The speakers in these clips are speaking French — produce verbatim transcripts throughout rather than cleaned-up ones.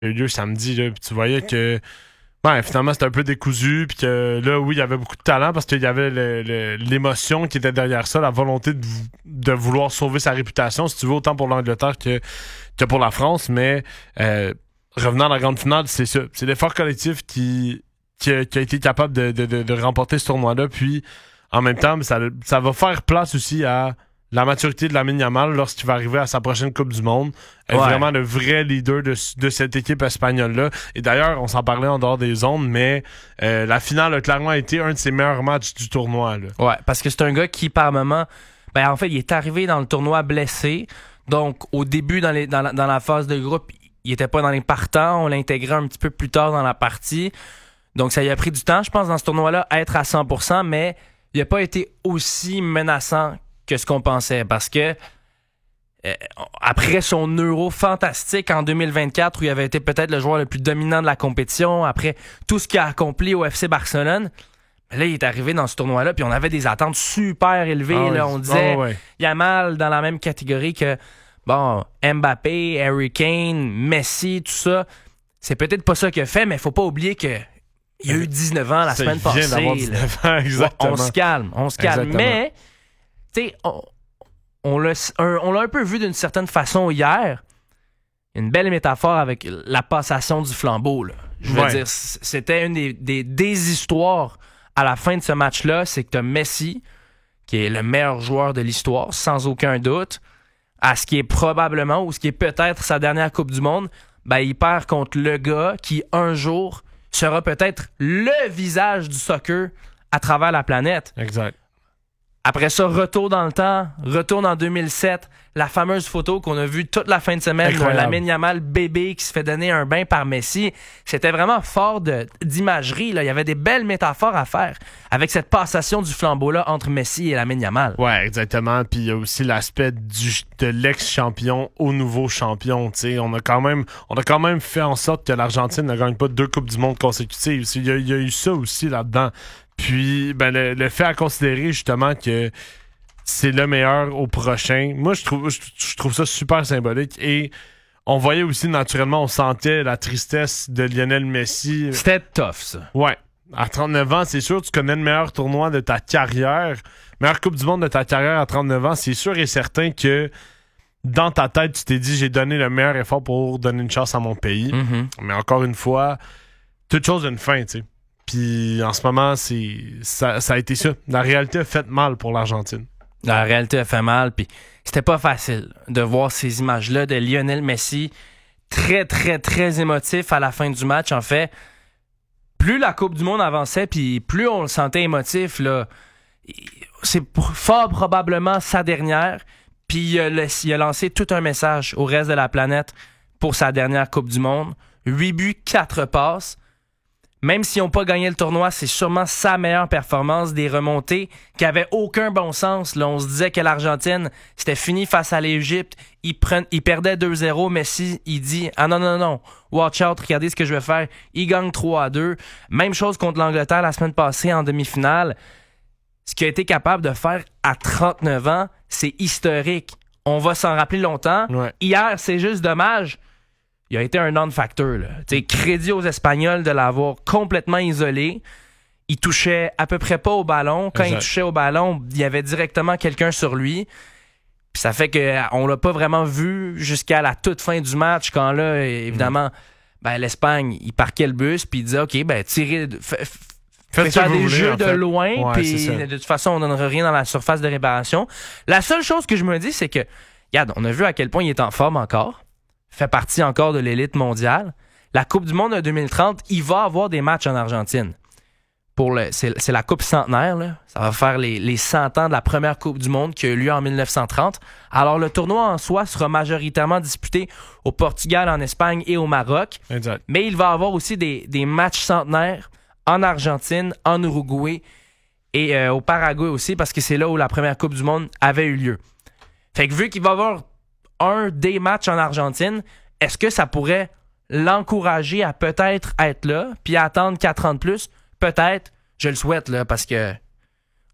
a eu lieu samedi, là, puis tu voyais que ouais, finalement, c'était un peu décousu, puis que là, oui, il y avait beaucoup de talent parce qu'il y avait le, le, l'émotion qui était derrière ça, la volonté de, de vouloir sauver sa réputation, si tu veux, autant pour l'Angleterre que, que pour la France. Mais euh, revenant à la grande finale, c'est ça. C'est l'effort collectif qui, qui, a, qui a été capable de, de, de, de remporter ce tournoi-là. Puis, en même temps, ça, ça va faire place aussi à la maturité de Lamine Yamal lorsqu'il va arriver à sa prochaine Coupe du Monde. Est ouais. Vraiment le vrai leader de, de cette équipe espagnole-là. Et d'ailleurs, on s'en parlait en dehors des ondes, mais euh, la finale a clairement été un de ses meilleurs matchs du tournoi. Là. Ouais, parce que c'est un gars qui, par moment, ben en fait, il est arrivé dans le tournoi blessé. Donc, au début, dans, les, dans, la, dans la phase de groupe, il était pas dans les partants. On l'a intégré un petit peu plus tard dans la partie. Donc, ça lui a pris du temps, je pense, dans ce tournoi-là, à être à cent pour cent, mais il n'a pas été aussi menaçant que ce qu'on pensait, parce que euh, après son Euro fantastique en deux mille vingt-quatre, où il avait été peut-être le joueur le plus dominant de la compétition, après tout ce qu'il a accompli au F C Barcelone, mais là, il est arrivé dans ce tournoi-là, puis on avait des attentes super élevées. Ah là, oui. On disait, oh, ouais. Yamal dans la même catégorie que bon Mbappé, Harry Kane, Messi, tout ça. C'est peut-être pas ça qu'il a fait, mais faut pas oublier que il y a eu dix-neuf ans la ça semaine passée. dix-neuf ans, exactement. On se calme, on se calme. Exactement. Mais tu sais, on, on, l'a, un, on l'a un peu vu d'une certaine façon hier. Une belle métaphore avec la passation du flambeau. Là. Je veux ouais. dire, c'était une des, des, des histoires à la fin de ce match-là. C'est que tu as Messi, qui est le meilleur joueur de l'histoire, sans aucun doute, à ce qui est probablement, ou ce qui est peut-être sa dernière Coupe du Monde, ben, il perd contre le gars qui, un jour, sera peut-être le visage du soccer à travers la planète. Exact. Après ça, retour dans le temps, retour en deux mille sept, la fameuse photo qu'on a vue toute la fin de semaine, de Lamine Yamal bébé qui se fait donner un bain par Messi. C'était vraiment fort de, d'imagerie. Là. Il y avait des belles métaphores à faire avec cette passation du flambeau-là entre Messi et Lamine Yamal. Ouais, exactement. Puis il y a aussi l'aspect du, de l'ex-champion au nouveau champion. T'sais. On a quand même, on a quand même fait en sorte que l'Argentine ne gagne pas deux Coupes du Monde consécutives. Il y a, il y a eu ça aussi là-dedans. Puis, ben, le, le fait à considérer justement que c'est le meilleur au prochain, moi, je trouve, je, je trouve ça super symbolique. Et on voyait aussi, naturellement, on sentait la tristesse de Lionel Messi. C'était tough, ça. Ouais. À trente-neuf ans, c'est sûr, tu connais le meilleur tournoi de ta carrière. Meilleure Coupe du Monde de ta carrière à trente-neuf ans. C'est sûr et certain que dans ta tête, tu t'es dit, j'ai donné le meilleur effort pour donner une chance à mon pays. Mm-hmm. Mais encore une fois, toute chose a une fin, tu sais. Puis en ce moment, c'est ça, ça a été ça. La réalité a fait mal pour l'Argentine. La réalité a fait mal, puis c'était pas facile de voir ces images-là de Lionel Messi très, très, très émotif à la fin du match. En fait, plus la Coupe du Monde avançait, puis plus on le sentait émotif, là, c'est fort probablement sa dernière, puis il a, il a lancé tout un message au reste de la planète pour sa dernière Coupe du Monde. Huit buts, quatre passes. Même s'ils n'ont pas gagné le tournoi, c'est sûrement sa meilleure performance, des remontées qui n'avaient aucun bon sens. Là, on se disait que l'Argentine, c'était fini face à l'Égypte. Ils, prennent, ils perdaient deux zéro. Messi, il dit « Ah non, non, non, watch out, regardez ce que je vais faire. » Il gagne trois à deux. Même chose contre l'Angleterre la semaine passée en demi-finale. Ce qu'il a été capable de faire à trente-neuf ans, c'est historique. On va s'en rappeler longtemps. Ouais. Hier, c'est juste dommage. Il a été un non-factor. Là. T'sais, crédit aux Espagnols de l'avoir complètement isolé. Il touchait à peu près pas au ballon. Quand exact. Il touchait au ballon, il y avait directement quelqu'un sur lui. Puis ça fait qu'on l'a pas vraiment vu jusqu'à la toute fin du match, quand là, évidemment, mmh. ben, l'Espagne, il parquait le bus, puis il disait, OK, ben tirez... F- Faites faire des voulez, jeux de fait. Loin, puis ouais, de toute façon, on ne donnera rien dans la surface de réparation. La seule chose que je me dis, c'est que, regarde, on a vu à quel point il est en forme encore. Fait partie encore de l'élite mondiale. La Coupe du Monde de deux mille trente, il va avoir des matchs en Argentine. Pour le, c'est, c'est la Coupe centenaire, là. Ça va faire les, les cent ans de la première Coupe du Monde qui a eu lieu en dix-neuf cent trente. Alors, le tournoi en soi sera majoritairement disputé au Portugal, en Espagne et au Maroc. Exact. Mais il va avoir aussi des, des matchs centenaires en Argentine, en Uruguay et euh, au Paraguay aussi, parce que c'est là où la première Coupe du Monde avait eu lieu. Fait que vu qu'il va y avoir un des matchs en Argentine, est-ce que ça pourrait l'encourager à peut-être être là, puis à attendre quatre ans de plus? Peut-être. Je le souhaite, là, parce que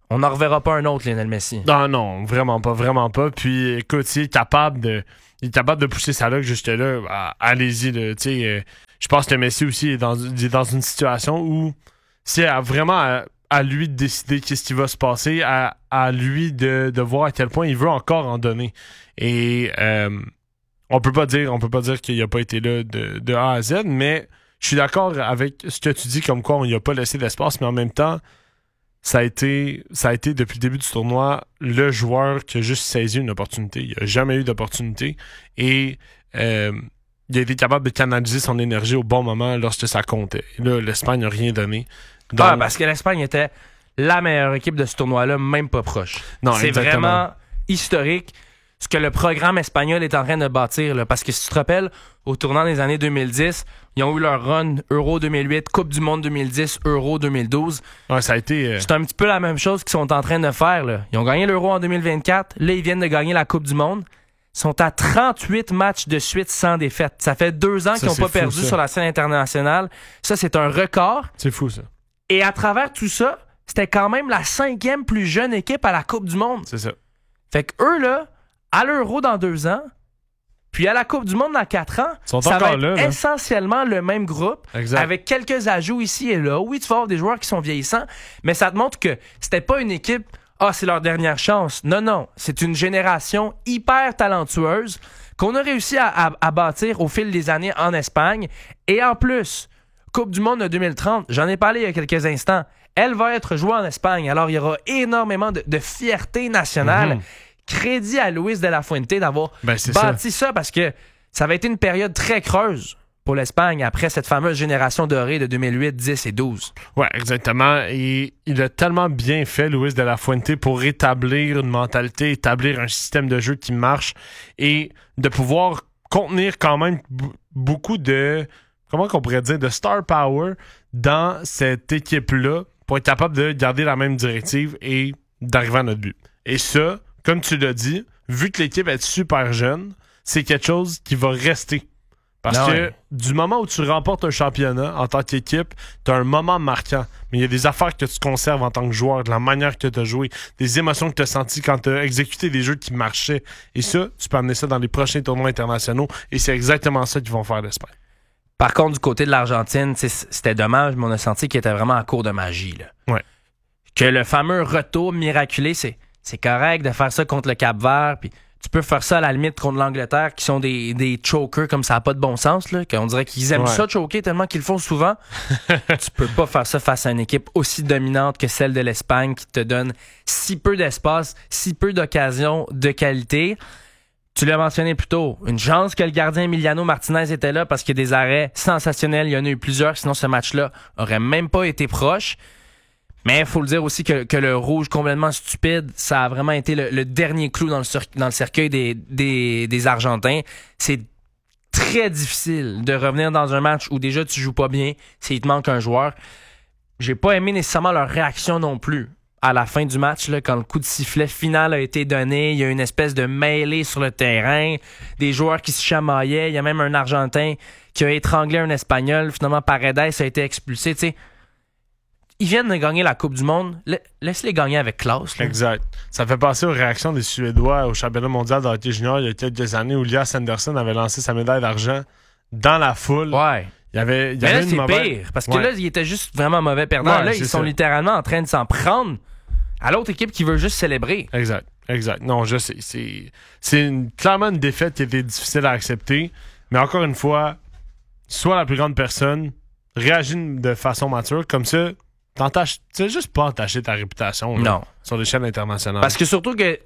On n'en reverra pas un autre, Lionel Messi. Non, non, vraiment pas, vraiment pas. Puis, écoute, il est capable de, il est capable de pousser sa luck jusque-là. Ah, allez-y, là. Tu sais, euh, je pense que Messi aussi est dans, il est dans une situation où c'est à- vraiment à, à lui de décider qu'est-ce qui va se passer, à, à lui de, de voir à quel point il veut encore en donner. Et euh, on peut pas dire, on peut pas dire qu'il a pas été là de, de A à Z, mais je suis d'accord avec ce que tu dis, comme quoi on n'y a pas laissé d'espace, mais en même temps, ça a été, ça a été depuis le début du tournoi le joueur qui a juste saisi une opportunité. Il n'a jamais eu d'opportunité et euh, il a été capable de canaliser son énergie au bon moment lorsque ça comptait. Et là, l'Espagne n'a rien donné. Donc, Ah, parce que l'Espagne était la meilleure équipe de ce tournoi-là, même pas proche. non, C'est exactement. vraiment historique ce que le programme espagnol est en train de bâtir. Là, parce que si tu te rappelles, au tournant des années deux mille dix, ils ont eu leur run Euro deux mille huit, Coupe du Monde deux mille dix, Euro deux mille douze. Ouais, ça a été. Euh... C'est un petit peu la même chose qu'ils sont en train de faire. Là. Ils ont gagné l'Euro en deux mille vingt-quatre. Là, ils viennent de gagner la Coupe du Monde. Ils sont à trente-huit matchs de suite sans défaite. Ça fait deux ans Ça, qu'ils n'ont c'est pas fou, perdu ça. sur la scène internationale. Ça, c'est un record. C'est fou, ça. Et à travers tout ça, c'était quand même la cinquième plus jeune équipe à la Coupe du Monde. C'est ça. Fait que eux, là, à l'Euro dans deux ans, puis à la Coupe du Monde dans quatre ans, Ils sont ça encore va être là, là. essentiellement le même groupe, Exact. avec quelques ajouts ici et là. Oui, tu vas avoir des joueurs qui sont vieillissants, mais ça te montre que c'était pas une équipe, ah, c'est leur dernière chance. Non, non, c'est une génération hyper talentueuse qu'on a réussi à, à- à bâtir au fil des années en Espagne. Et en plus, Coupe du Monde de deux mille trente, j'en ai parlé il y a quelques instants, elle va être jouée en Espagne. Alors, il y aura énormément de, de fierté nationale. Mhm. Crédit à Luis de la Fuente d'avoir Ben, c'est bâti ça. parce que ça avait été une période très creuse pour l'Espagne après cette fameuse génération dorée de deux mille huit, dix et douze. Ouais, exactement. Et il a tellement bien fait, Luis de la Fuente, pour établir une mentalité, établir un système de jeu qui marche et de pouvoir contenir quand même b- beaucoup de, comment qu'on pourrait dire, de star power dans cette équipe-là pour être capable de garder la même directive et d'arriver à notre but. Et ça, comme tu l'as dit, vu que l'équipe est super jeune, c'est quelque chose qui va rester. Parce Ah que ouais. du moment où tu remportes un championnat en tant qu'équipe, tu as un moment marquant. Mais il y a des affaires que tu conserves en tant que joueur, de la manière que tu as joué, des émotions que tu as senties quand tu as exécuté des jeux qui marchaient. Et ça, tu peux amener ça dans les prochains tournois internationaux. Et c'est exactement ça qu'ils vont faire l'Espagne. Par contre, du côté de l'Argentine, tu sais, c'était dommage, mais on a senti qu'il était vraiment en cours de magie. Là. Ouais. Que le fameux retour miraculé, c'est, c'est correct de faire ça contre le Cap-Vert, puis tu peux faire ça à la limite contre l'Angleterre, qui sont des, des chokers comme ça n'a pas de bon sens, là, qu'on dirait qu'ils aiment Ouais. ça choker tellement qu'ils le font souvent. Tu peux pas faire ça face à une équipe aussi dominante que celle de l'Espagne qui te donne si peu d'espace, si peu d'occasions de qualité. Tu l'as mentionné plus tôt, une chance que le gardien Emiliano Martinez était là parce qu'il y a des arrêts sensationnels. Il y en a eu plusieurs, sinon ce match-là aurait même pas été proche. Mais il faut le dire aussi que, que le rouge complètement stupide, ça a vraiment été le, le dernier clou dans le, cer- dans le cercueil des, des, des Argentins. C'est très difficile de revenir dans un match où déjà tu joues pas bien, s'il te manque un joueur. J'ai pas aimé nécessairement leur réaction non plus. À la fin du match, là, quand le coup de sifflet final a été donné, il y a une espèce de mêlée sur le terrain, des joueurs qui se chamaillaient, il y a même un Argentin qui a étranglé un Espagnol, finalement Paredes a été expulsé, tu sais. Ils viennent de gagner la Coupe du Monde, La- laisse-les gagner avec classe. Là. Exact. Ça fait penser aux réactions des Suédois au championnat mondial de hockey junior il y a quelques années où Elias Anderson avait lancé sa médaille d'argent dans la foule. Ouais. Il y avait, il y Mais avait là, une c'est mauvaise... pire, parce que Ouais. là, ils étaient juste vraiment mauvais perdants. Ouais, là, c'est ils sont ça. littéralement en train de s'en prendre à l'autre équipe qui veut juste célébrer. Exact, exact. Non, je sais. C'est, c'est une- clairement une défaite qui était difficile à accepter. Mais encore une fois, sois la plus grande personne, réagis de façon mature. Comme ça, t'entaches, tu sais juste pas entacher ta réputation là, Non. sur l'échelle internationale. Parce que surtout que,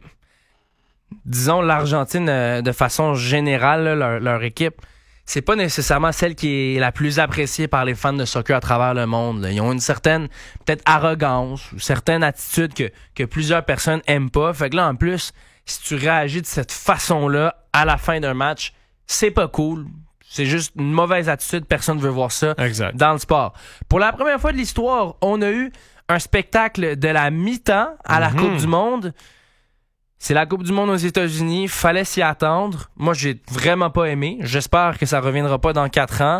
disons, l'Argentine, euh, de façon générale, là, leur, leur équipe, c'est pas nécessairement celle qui est la plus appréciée par les fans de soccer à travers le monde. là. Ils ont une certaine, peut-être, arrogance ou certaine attitude que, que plusieurs personnes aiment pas. Fait que là, en plus, si tu réagis de cette façon-là à la fin d'un match, c'est pas cool. C'est juste une mauvaise attitude. Personne ne veut voir ça Exact. dans le sport. Pour la première fois de l'histoire, on a eu un spectacle de la mi-temps à la Mhm. Coupe du Monde. C'est la Coupe du Monde aux États-Unis. Fallait s'y attendre. Moi, j'ai vraiment pas aimé. J'espère que ça reviendra pas dans quatre ans.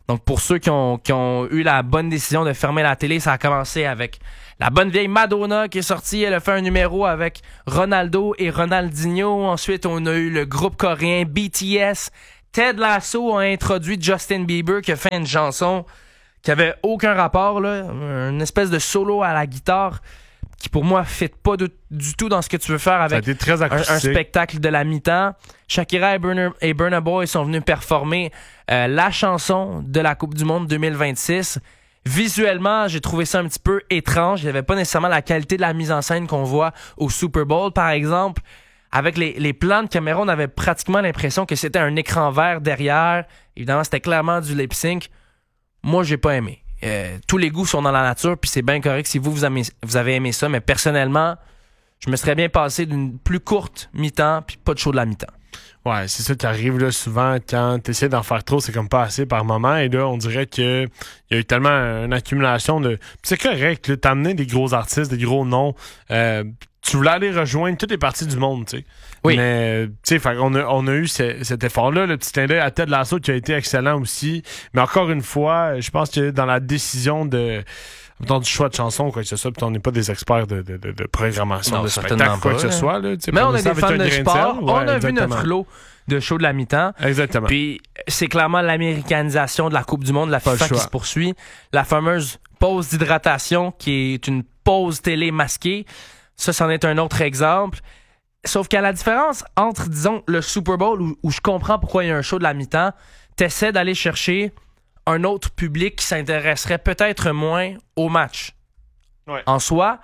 Donc, pour ceux qui ont, qui ont eu la bonne décision de fermer la télé, ça a commencé avec la bonne vieille Madonna qui est sortie. Elle a fait un numéro avec Ronaldo et Ronaldinho. Ensuite, on a eu le groupe coréen B T S. Ted Lasso a introduit Justin Bieber qui a fait une chanson qui avait aucun rapport, là, une espèce de solo à la guitare qui pour moi ne fit pas de, du tout dans ce que tu veux faire avec très un, un spectacle de la mi-temps. Shakira et Burna, et Burna Boy sont venus performer euh, la chanson de la Coupe du Monde deux mille vingt-six. Visuellement, j'ai trouvé ça un petit peu étrange. Il n'y avait pas nécessairement la qualité de la mise en scène qu'on voit au Super Bowl, par exemple. Avec les, les plans de caméra, on avait pratiquement l'impression que c'était un écran vert derrière. Évidemment, c'était clairement du lip-sync. Moi, j'ai pas aimé. Euh, tous les goûts sont dans la nature, puis c'est bien correct si vous, vous, aimez, vous avez aimé ça, mais personnellement, je me serais bien passé d'une plus courte mi-temps, puis pas de show de la mi-temps. Ouais, c'est ça qui arrive là, souvent quand tu essaies d'en faire trop, c'est comme pas assez par moment. Et là, on dirait qu'il y a eu tellement une accumulation de... Puis c'est correct, là, t'as amené des gros artistes, des gros noms. Euh, tu voulais aller rejoindre toutes les parties du monde, tu sais. Oui. Mais, tu sais, on a, on a eu ce, cet effort-là. Le petit clin d'œil à Ted Lasso qui a été excellent aussi. Mais encore une fois, je pense que dans la décision de... Mettons, du choix de chansons ou quoi que ce soit, puis on n'est pas des experts de, de, de, de programmation, non, de spectacle ou quoi que ce soit. Là, mais on est des fans de sport, de on ouais, a exactement. vu notre lot de show de la mi-temps. Exactement. Puis c'est clairement l'américanisation de la Coupe du Monde, la FIFA qui se poursuit. La fameuse pause d'hydratation qui est une pause télé masquée. Ça, c'en est un autre exemple. Sauf qu'à la différence entre, disons, le Super Bowl où, où je comprends pourquoi il y a un show de la mi-temps, t'essaies d'aller chercher un autre public qui s'intéresserait peut-être moins au match. Ouais. En soi,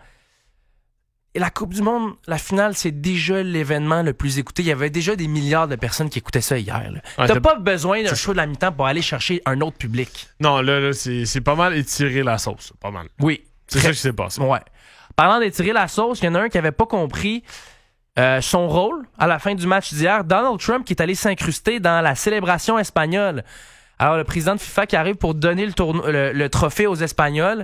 la Coupe du Monde, la finale, c'est déjà l'événement le plus écouté. Il y avait déjà des milliards de personnes qui écoutaient ça hier. Là. Ouais, T'as t'as... pas besoin d'un show de la mi-temps pour aller chercher un autre public. Non, là, là c'est, c'est pas mal étirer la sauce. Pas mal. Oui. C'est ça qui s'est passé. Ouais. Parlant d'étirer la sauce, il y en a un qui avait pas compris euh, son rôle à la fin du match d'hier. Donald Trump qui est allé s'incruster dans la célébration espagnole. Alors, le président de FIFA qui arrive pour donner le, tourno- le, le trophée aux Espagnols.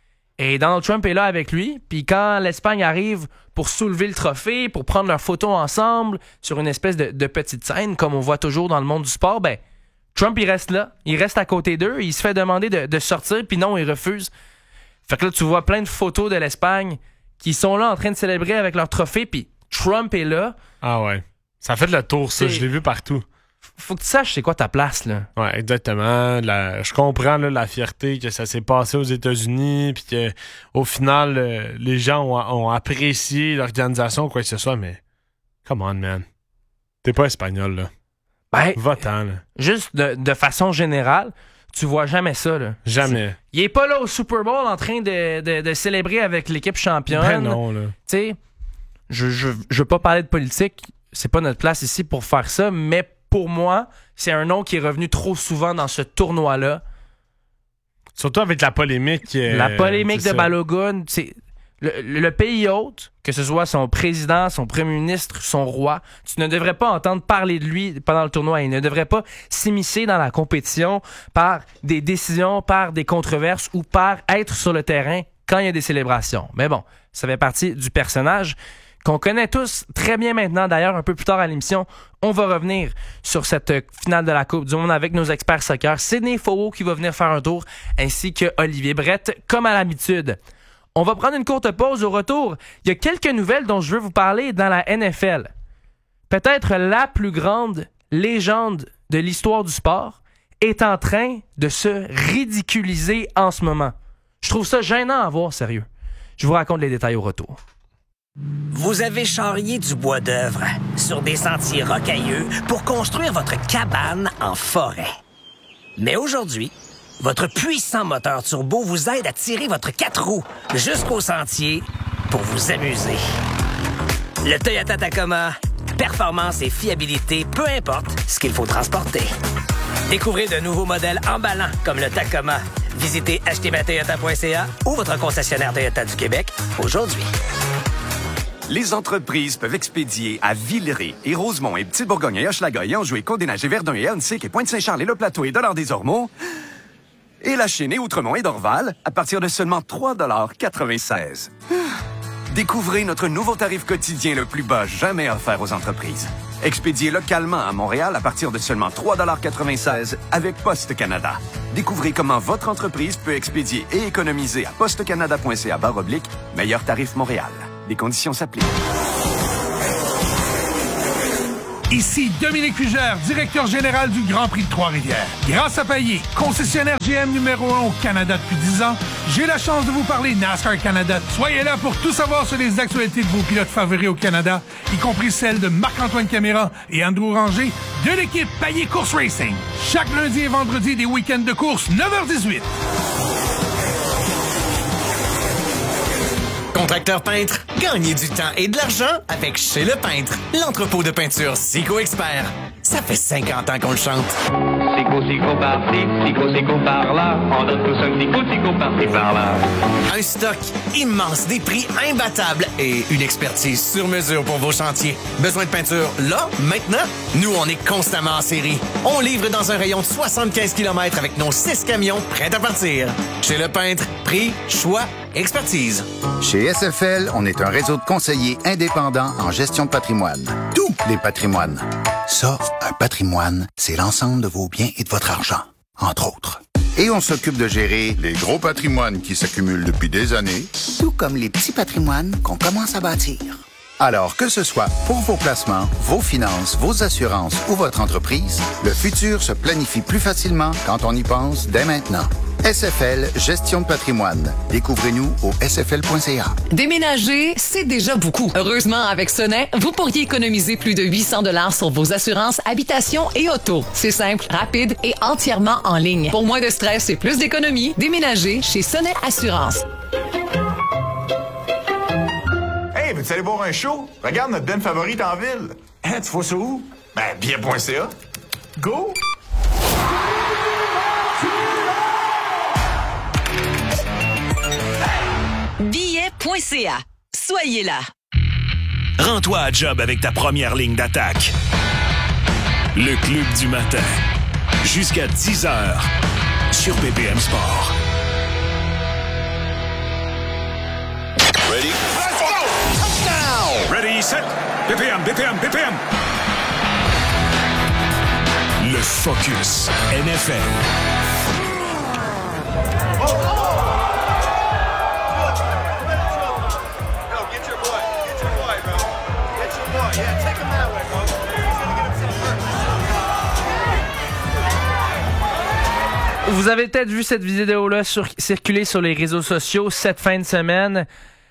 Et Donald Trump est là avec lui. Puis quand l'Espagne arrive pour soulever le trophée, pour prendre leur photo ensemble sur une espèce de, de petite scène, comme on voit toujours dans le monde du sport, ben Trump, il reste là. Il reste à côté d'eux. Il se fait demander de, de sortir, puis non, il refuse. Fait que là, tu vois plein de photos de l'Espagne qui sont là en train de célébrer avec leur trophée, puis Trump est là. Ah ouais. Ça fait de le tour, ça. C'est... Je l'ai vu partout. Faut que tu saches c'est quoi ta place, là. Ouais, exactement. La, je comprends là, la fierté que ça s'est passé aux États-Unis, puis que au final, euh, les gens ont, ont apprécié l'organisation ou quoi que ce soit, mais come on, man. T'es pas espagnol, là. Ben, Va-t'en, là. Juste de, de façon générale, tu vois jamais ça, là. Jamais. C'est, il est pas là au Super Bowl en train de, de, de célébrer avec l'équipe championne. Ben non, là. Tu sais, je, je, je veux pas parler de politique, c'est pas notre place ici pour faire ça, mais pour moi, c'est un nom qui est revenu trop souvent dans ce tournoi-là. Surtout avec la polémique. Euh, la polémique de ça. Balogun, c'est le, le pays hôte, que ce soit son président, son premier ministre, son roi, tu ne devrais pas entendre parler de lui pendant le tournoi. Il ne devrait pas s'immiscer dans la compétition par des décisions, par des controverses ou par être sur le terrain quand il y a des célébrations. Mais bon, ça fait partie du personnage qu'on connaît tous très bien maintenant. D'ailleurs, un peu plus tard à l'émission, on va revenir sur cette finale de la Coupe du Monde avec nos experts soccer. Sidney Faux qui va venir faire un tour, ainsi que Olivier Brett, comme à l'habitude. On va prendre une courte pause. Au retour, il y a quelques nouvelles dont je veux vous parler dans la N F L. Peut-être la plus grande légende de l'histoire du sport est en train de se ridiculiser en ce moment. Je trouve ça gênant à voir, sérieux. Je vous raconte les détails au retour. Vous avez charrié du bois d'œuvre sur des sentiers rocailleux pour construire votre cabane en forêt. Mais aujourd'hui, votre puissant moteur turbo vous aide à tirer votre quatre roues jusqu'au sentier pour vous amuser. Le Toyota Tacoma, performance et fiabilité, peu importe ce qu'il faut transporter. Découvrez de nouveaux modèles emballants comme le Tacoma. Visitez acheter ma toyota point c a ou votre concessionnaire Toyota du Québec aujourd'hui. Les entreprises peuvent expédier à Villeray et Rosemont et Petite-Bourgogne et Hochelaga et Anjou et Côte-des-Neiges et Verdun et Huntsic et Pointe-Saint-Charles et Le Plateau et Dollard-des-Ormeaux et La Chênaie, Outremont et Dorval à partir de seulement trois dollars quatre-vingt-seize. Découvrez notre nouveau tarif quotidien le plus bas jamais offert aux entreprises. Expédié localement à Montréal à partir de seulement trois dollars quatre-vingt-seize avec Poste Canada. Découvrez comment votre entreprise peut expédier et économiser à postecanada.ca barre oblique, meilleur tarif Montréal. Les conditions s'appliquent. Ici Dominique Fugère, directeur général du Grand Prix de Trois-Rivières. Grâce à Payet, concessionnaire G M numéro un au Canada depuis dix ans, j'ai la chance de vous parler NASCAR Canada. Soyez là pour tout savoir sur les actualités de vos pilotes favoris au Canada, y compris celles de Marc-Antoine Caméra et Andrew Ranger de l'équipe Payet Course Racing. Chaque lundi et vendredi des week-ends de course, neuf heures dix-huit. Contracteur peintre, gagnez du temps et de l'argent avec Chez Le Peintre, l'entrepôt de peinture Sico Expert. Ça fait cinquante ans qu'on le chante. Sico, sico, par-ci, sico, sico, par-là. On donne tous un sico, sico, par-ci, par-là. Un stock immense, des prix imbattables et une expertise sur mesure pour vos chantiers. Besoin de peinture là, maintenant? Nous, on est constamment en série. On livre dans un rayon de soixante-quinze kilomètres avec nos six camions prêts à partir. Chez Le Peintre, prix, choix, expertise. Chez S F L, on est un réseau de conseillers indépendants en gestion de patrimoine. Tous les patrimoines. Ça, un patrimoine, c'est l'ensemble de vos biens et de votre argent, entre autres. Et on s'occupe de gérer les gros patrimoines qui s'accumulent depuis des années, tout comme les petits patrimoines qu'on commence à bâtir. Alors, que ce soit pour vos placements, vos finances, vos assurances ou votre entreprise, le futur se planifie plus facilement quand on y pense dès maintenant. S F L Gestion de patrimoine. Découvrez-nous au s f l point c a. Déménager, c'est déjà beaucoup. Heureusement, avec Sonnet, vous pourriez économiser plus de huit cents dollars sur vos assurances habitation et auto. C'est simple, rapide et entièrement en ligne. Pour moins de stress et plus d'économie, déménagez chez Sonnet Assurance. Hey, veux-tu aller voir un show? Regarde notre band favorite en ville. Hein, tu vois ça où? Ben, bien point c a. Go! billet point c a. Soyez là. Rends-toi à job avec ta première ligne d'attaque. Le Club du matin. Jusqu'à dix heures sur B P M Sport. Ready? Let's go! Touchdown! Ready, set, B P M, B P M, B P M. Le Focus N F L. Oh, oh! Vous avez peut-être vu cette vidéo-là sur, circuler sur les réseaux sociaux cette fin de semaine.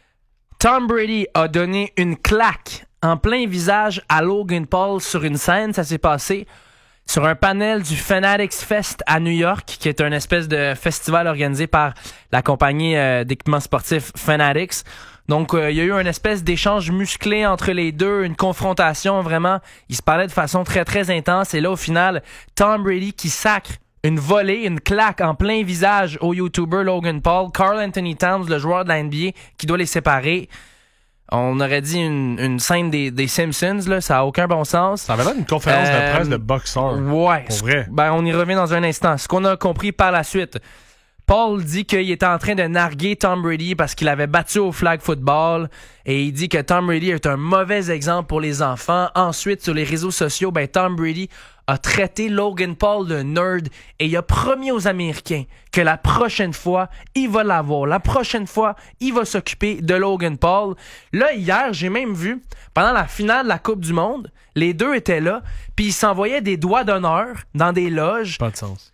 Tom Brady a donné une claque en plein visage à Logan Paul sur une scène. Ça s'est passé sur un panel du Fanatics Fest à New York, qui est un espèce de festival organisé par la compagnie euh, d'équipements sportifs Fanatics. Donc, euh, il y a eu une espèce d'échange musclé entre les deux, une confrontation vraiment. Ils se parlaient de façon très, très intense. Et là, au final, Tom Brady qui sacre une volée, une claque en plein visage au YouTuber Logan Paul, Karl Anthony Towns, le joueur de la N B A, qui doit les séparer. On aurait dit une, une scène des, des Simpsons, là, ça a aucun bon sens. Ça avait l'air d'une conférence euh, de presse de boxeur. Ouais. Pour vrai. Ben, on y revient dans un instant. Ce qu'on a compris par la suite, Paul dit qu'il était en train de narguer Tom Brady parce qu'il avait battu au flag football, et il dit que Tom Brady est un mauvais exemple pour les enfants. Ensuite, sur les réseaux sociaux, ben, Tom Brady a traité Logan Paul de nerd et il a promis aux Américains que la prochaine fois, il va l'avoir. La prochaine fois, il va s'occuper de Logan Paul. Là, hier, j'ai même vu, pendant la finale de la Coupe du Monde, les deux étaient là, puis ils s'envoyaient des doigts d'honneur dans des loges. Pas de sens.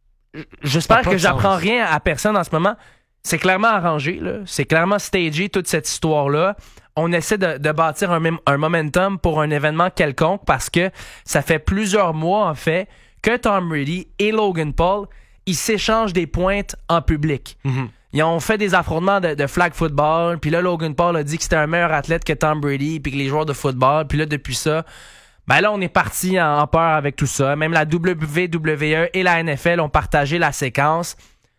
J'espère que j'apprends rien à personne en ce moment. C'est clairement arrangé, là. C'est clairement stagé, toute cette histoire-là. On essaie de, de bâtir un, un momentum pour un événement quelconque parce que ça fait plusieurs mois, en fait, que Tom Brady et Logan Paul, ils s'échangent des pointes en public. Mm-hmm. Ils ont fait des affrontements de, de flag football, puis là, Logan Paul a dit que c'était un meilleur athlète que Tom Brady, puis que les joueurs de football, puis là, depuis ça, ben là, on est parti en, en peur avec tout ça. Même la W W E et la N F L ont partagé la séquence.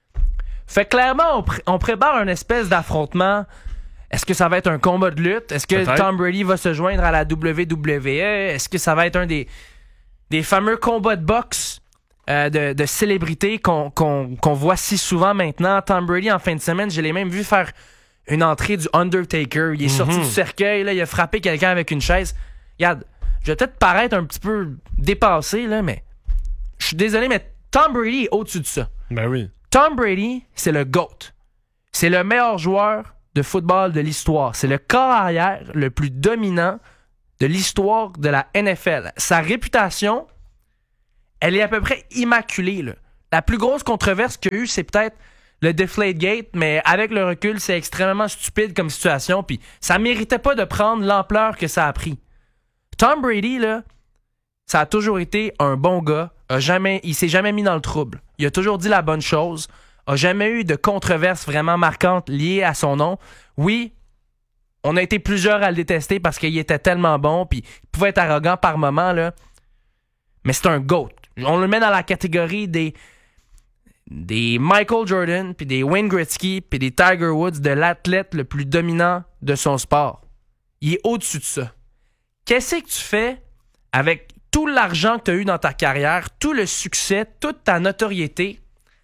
Fait que clairement, on, pr- on prépare une espèce d'affrontement. Est-ce que ça va être un combat de lutte? Est-ce que Peut-être. Tom Brady va se joindre à la W W E? Est-ce que ça va être un des, des fameux combats de boxe euh, de, de célébrités qu'on, qu'on, qu'on voit si souvent maintenant? Tom Brady, en fin de semaine, je l'ai même vu faire une entrée du Undertaker. Il est mm-hmm. sorti du cercueil, là, il a frappé quelqu'un avec une chaise. Regarde, je vais peut-être paraître un petit peu dépassé, là, mais je suis désolé, mais Tom Brady est au-dessus de ça. Ben oui. Tom Brady, c'est le GOAT. C'est le meilleur joueur de football de l'histoire. C'est le corps arrière le plus dominant de l'histoire de la N F L. Sa réputation, elle est à peu près immaculée, là. La plus grosse controverse qu'il y a eu, c'est peut-être le Deflategate, mais avec le recul, c'est extrêmement stupide comme situation, puis ça méritait pas de prendre l'ampleur que ça a pris. Tom Brady, là, ça a toujours été un bon gars. A jamais, il s'est jamais mis dans le trouble. Il a toujours dit la bonne chose. A jamais eu de controverse vraiment marquante liée à son nom. Oui, on a été plusieurs à le détester parce qu'il était tellement bon, puis il pouvait être arrogant par moments, là. Mais c'est un GOAT. On le met dans la catégorie des des Michael Jordan, puis des Wayne Gretzky, puis des Tiger Woods, de l'athlète le plus dominant de son sport. Il est au-dessus de ça. Qu'est-ce que tu fais avec tout l'argent que tu as eu dans ta carrière, tout le succès, toute ta notoriété,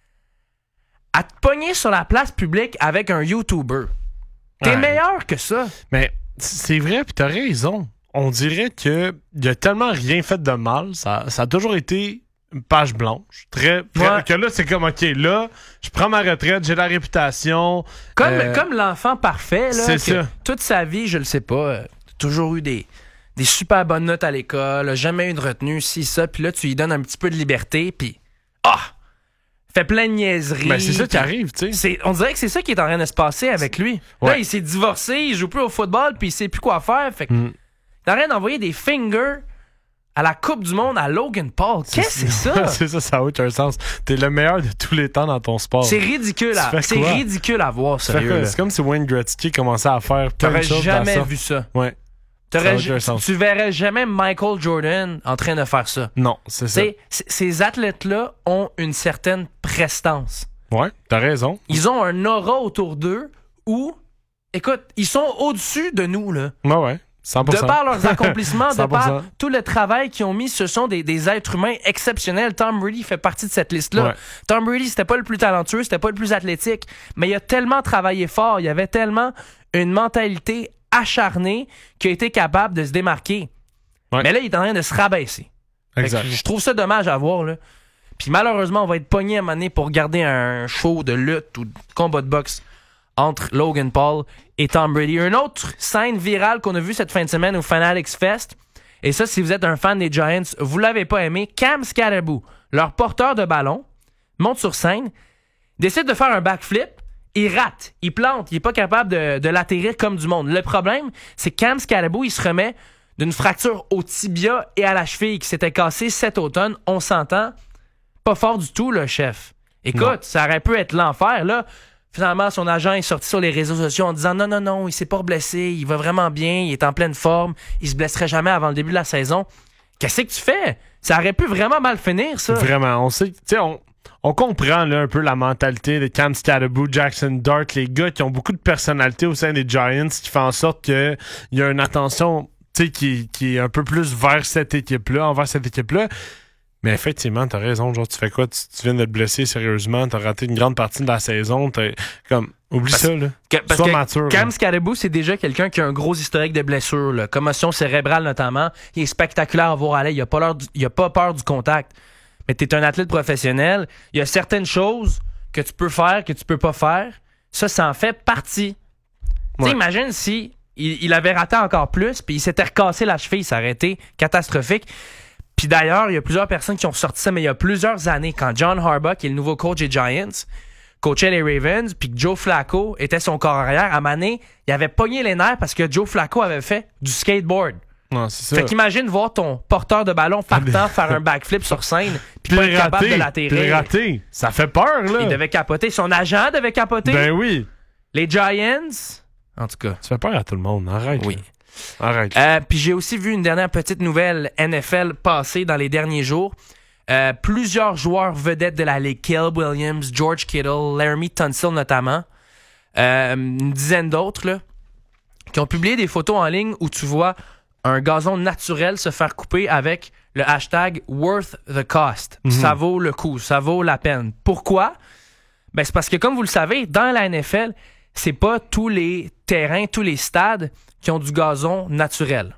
à te pogner sur la place publique avec un YouTuber? T'es Ouais. meilleur que ça. Mais c'est vrai, puis t'as raison. On dirait que il a tellement rien fait de mal. Ça, ça a toujours été une page blanche. Très, très Ouais. que là, c'est comme, OK, là, je prends ma retraite, j'ai la réputation. Comme, euh, comme l'enfant parfait, là, c'est que ça. toute sa vie, je le sais pas, euh, toujours eu des, des super bonnes notes à l'école, a jamais eu de retenue, ci, ça, puis là, tu lui donnes un petit peu de liberté, puis ah! Fait plein de niaiseries. Ben, c'est ça qui puis arrive, tu sais. c'est- On dirait que c'est ça qui est en train de se passer avec lui. Ouais. Là, il s'est divorcé, il joue plus au football, puis il sait plus quoi faire, fait que Mm. il est en train d'envoyer des fingers à la Coupe du Monde à Logan Paul. Qu'est-ce que c'est ça? c'est ça, ça a aucun sens. T'es le meilleur de tous les temps dans ton sport. C'est ridicule, à, Tu fais c'est quoi? ridicule à voir, Tu fais sérieux. quoi? là. C'est comme si Wayne Gretzky commençait à faire plein de T'aurais choses dans jamais ça. vu ça. Ouais. T'aurais- Ça a aucun sens. tu verrais jamais Michael Jordan en train de faire ça. Non, c'est ça. T'sais, c- ces athlètes-là ont une certaine prestance. Ouais, t'as raison. Ils ont un aura autour d'eux où, écoute, ils sont au-dessus de nous, là. Ouais, ouais. cent pour De cent. par leurs accomplissements, de cent pour cent. par tout le travail qu'ils ont mis, ce sont des, des êtres humains exceptionnels. Tom Brady fait partie de cette liste-là. Ouais. Tom Brady, c'était pas le plus talentueux, c'était pas le plus athlétique, mais il a tellement travaillé fort, il avait tellement une mentalité acharnée qu'il a été capable de se démarquer. Ouais. Mais là, il est en train de se rabaisser. Fait que Exact. je trouve ça dommage à voir, là. Puis malheureusement, on va être pogné à un moment donné pour regarder un show de lutte ou de combat de boxe entre Logan Paul et Tom Brady. Une autre scène virale qu'on a vue cette fin de semaine au Fanatics Fest, et ça, si vous êtes un fan des Giants, vous l'avez pas aimé, Cam Scatterboo, leur porteur de ballon, monte sur scène, décide de faire un backflip, il rate, il plante, il est pas capable de, de l'atterrir comme du monde. Le problème, c'est que Cam Scatterboo, il se remet d'une fracture au tibia et à la cheville qui s'était cassée cet automne. On s'entend, pas fort du tout, le chef. Écoute, Non. ça aurait pu être l'enfer, là. Finalement, son agent est sorti sur les réseaux sociaux en disant non, non, non, il s'est pas blessé, il va vraiment bien, il est en pleine forme, il se blesserait jamais avant le début de la saison. Qu'est-ce que tu fais? Ça aurait pu vraiment mal finir, ça. Vraiment, on sait, tu sais, on, on comprend là, un peu la mentalité de Cam Scatterboo, Jackson Dart, les gars qui ont beaucoup de personnalité au sein des Giants, qui fait en sorte qu'il y a une attention, tu sais, qui, qui est un peu plus vers cette équipe-là, envers cette équipe-là. Mais effectivement, t'as raison. Genre, tu fais quoi? Tu, tu viens de te blesser sérieusement, t'as raté une grande partie de la saison. T'as, comme, oublie Parce- ça, là. Que- parce Sois que mature. Cam là. Scatterboo, c'est déjà quelqu'un qui a un gros historique de blessures, là. Commotion cérébrale notamment. Il est spectaculaire à voir aller. Il a pas, l'heure du- il a pas peur du contact. Mais t'es un athlète professionnel. Il y a certaines choses que tu peux faire, que tu peux pas faire. Ça, ça en fait partie. Tu Ouais. sais, imagine si il, il avait raté encore plus, puis il s'était recassé la cheville, ça aurait été catastrophique. Puis d'ailleurs, il y a plusieurs personnes qui ont sorti ça, mais il y a plusieurs années, quand John Harbaugh, qui est le nouveau coach des Giants, coachait les Ravens, puis que Joe Flacco était son corps arrière, à Mané, il avait pogné les nerfs parce que Joe Flacco avait fait du skateboard. Non, c'est ça. Fait qu'imagine voir ton porteur de ballon partant faire un backflip sur scène, puis pas Puis être capable de raté, puis l'atterrir. raté. Ça fait peur, là. Il devait capoter. Son agent devait capoter. Ben oui. Les Giants, en tout cas. Tu fais peur à tout le monde. Arrête. Oui. là. Arrête. Euh, puis j'ai aussi vu une dernière petite nouvelle N F L passer dans les derniers jours. Euh, plusieurs joueurs vedettes de la Ligue, Caleb Williams, George Kittle, Laramie Tunsil notamment, euh, une dizaine d'autres, là, qui ont publié des photos en ligne où tu vois un gazon naturel se faire couper avec le hashtag worth the cost. Mhm. Ça vaut le coup, ça vaut la peine. Pourquoi? Ben, c'est parce que, comme vous le savez, dans la N F L, c'est pas tous les terrains, tous les stades qui ont du gazon naturel.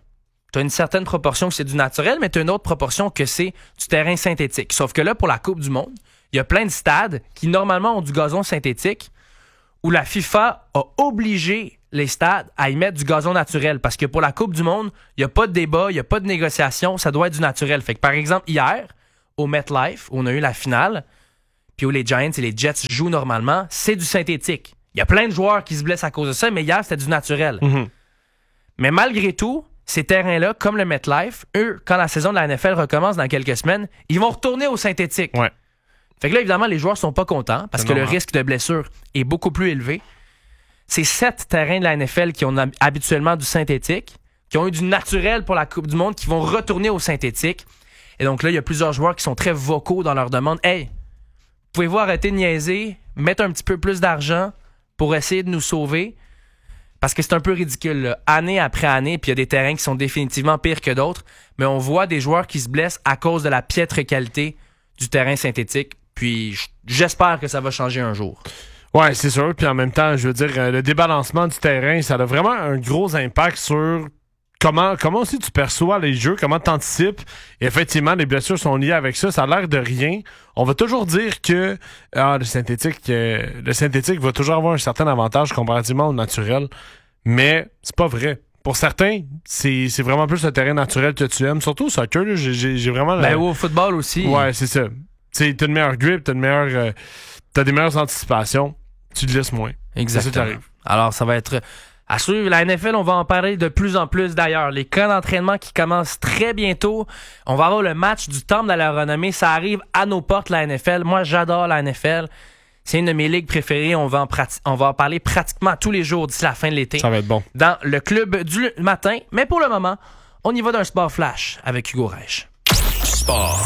t'as une certaine proportion que c'est du naturel, mais t'as une autre proportion que c'est du terrain synthétique. Sauf que là, pour la Coupe du Monde, il y a plein de stades qui, normalement, ont du gazon synthétique où la FIFA a obligé les stades à y mettre du gazon naturel. Parce que pour la Coupe du Monde, il n'y a pas de débat, il n'y a pas de négociation, ça doit être du naturel. Fait que, par exemple, hier, au MetLife, où on a eu la finale, puis où les Giants et les Jets jouent normalement, c'est du synthétique. Il y a plein de joueurs qui se blessent à cause de ça, mais hier, c'était du naturel. Mm-hmm. Mais malgré tout, ces terrains-là, comme le MetLife, eux, quand la saison de la N F L recommence dans quelques semaines, ils vont retourner au synthétique. Ouais. Fait que là, évidemment, les joueurs sont pas contents parce c'est que normal. le risque de blessure est beaucoup plus élevé. C'est sept terrains de la N F L qui ont habituellement du synthétique, qui ont eu du naturel pour la Coupe du Monde, qui vont retourner au synthétique. Et donc là, il y a plusieurs joueurs qui sont très vocaux dans leur demande. « Hey, pouvez-vous arrêter de niaiser, mettre un petit peu plus d'argent pour essayer de nous sauver? » Parce que c'est un peu ridicule, là. Année après année, puis il y a des terrains qui sont définitivement pires que d'autres, mais on voit des joueurs qui se blessent à cause de la piètre qualité du terrain synthétique. Puis j'espère que ça va changer un jour. Ouais, c'est sûr. Puis en même temps, je veux dire, le débalancement du terrain, ça a vraiment un gros impact sur comment, comment aussi tu perçois les jeux, comment tu anticipes. Et effectivement, les blessures sont liées avec ça. Ça a l'air de rien. On va toujours dire que ah, le synthétique, euh, le synthétique va toujours avoir un certain avantage comparativement au naturel. Mais c'est pas vrai. Pour certains, c'est, c'est vraiment plus le terrain naturel que tu aimes. Surtout au soccer, là, j'ai, j'ai, j'ai vraiment... Ben la... au football aussi. Ouais, c'est ça. T'sais, t'as une meilleure grip, t'as une meilleure, euh, t'as des meilleures anticipations, tu te laisses moins. Exactement. C'est ça qui arrive. Alors, ça va être à suivre. La N F L, on va en parler de plus en plus d'ailleurs. Les camps d'entraînement qui commencent très bientôt. On va avoir le match du Temple de la Renommée. Ça arrive à nos portes, la N F L. Moi, j'adore la N F L. C'est une de mes ligues préférées. On va en, prati- on va en parler pratiquement tous les jours d'ici la fin de l'été. Ça va être bon. Dans le club du matin. Mais pour le moment, on y va d'un sport flash avec Hugo Reich. Sport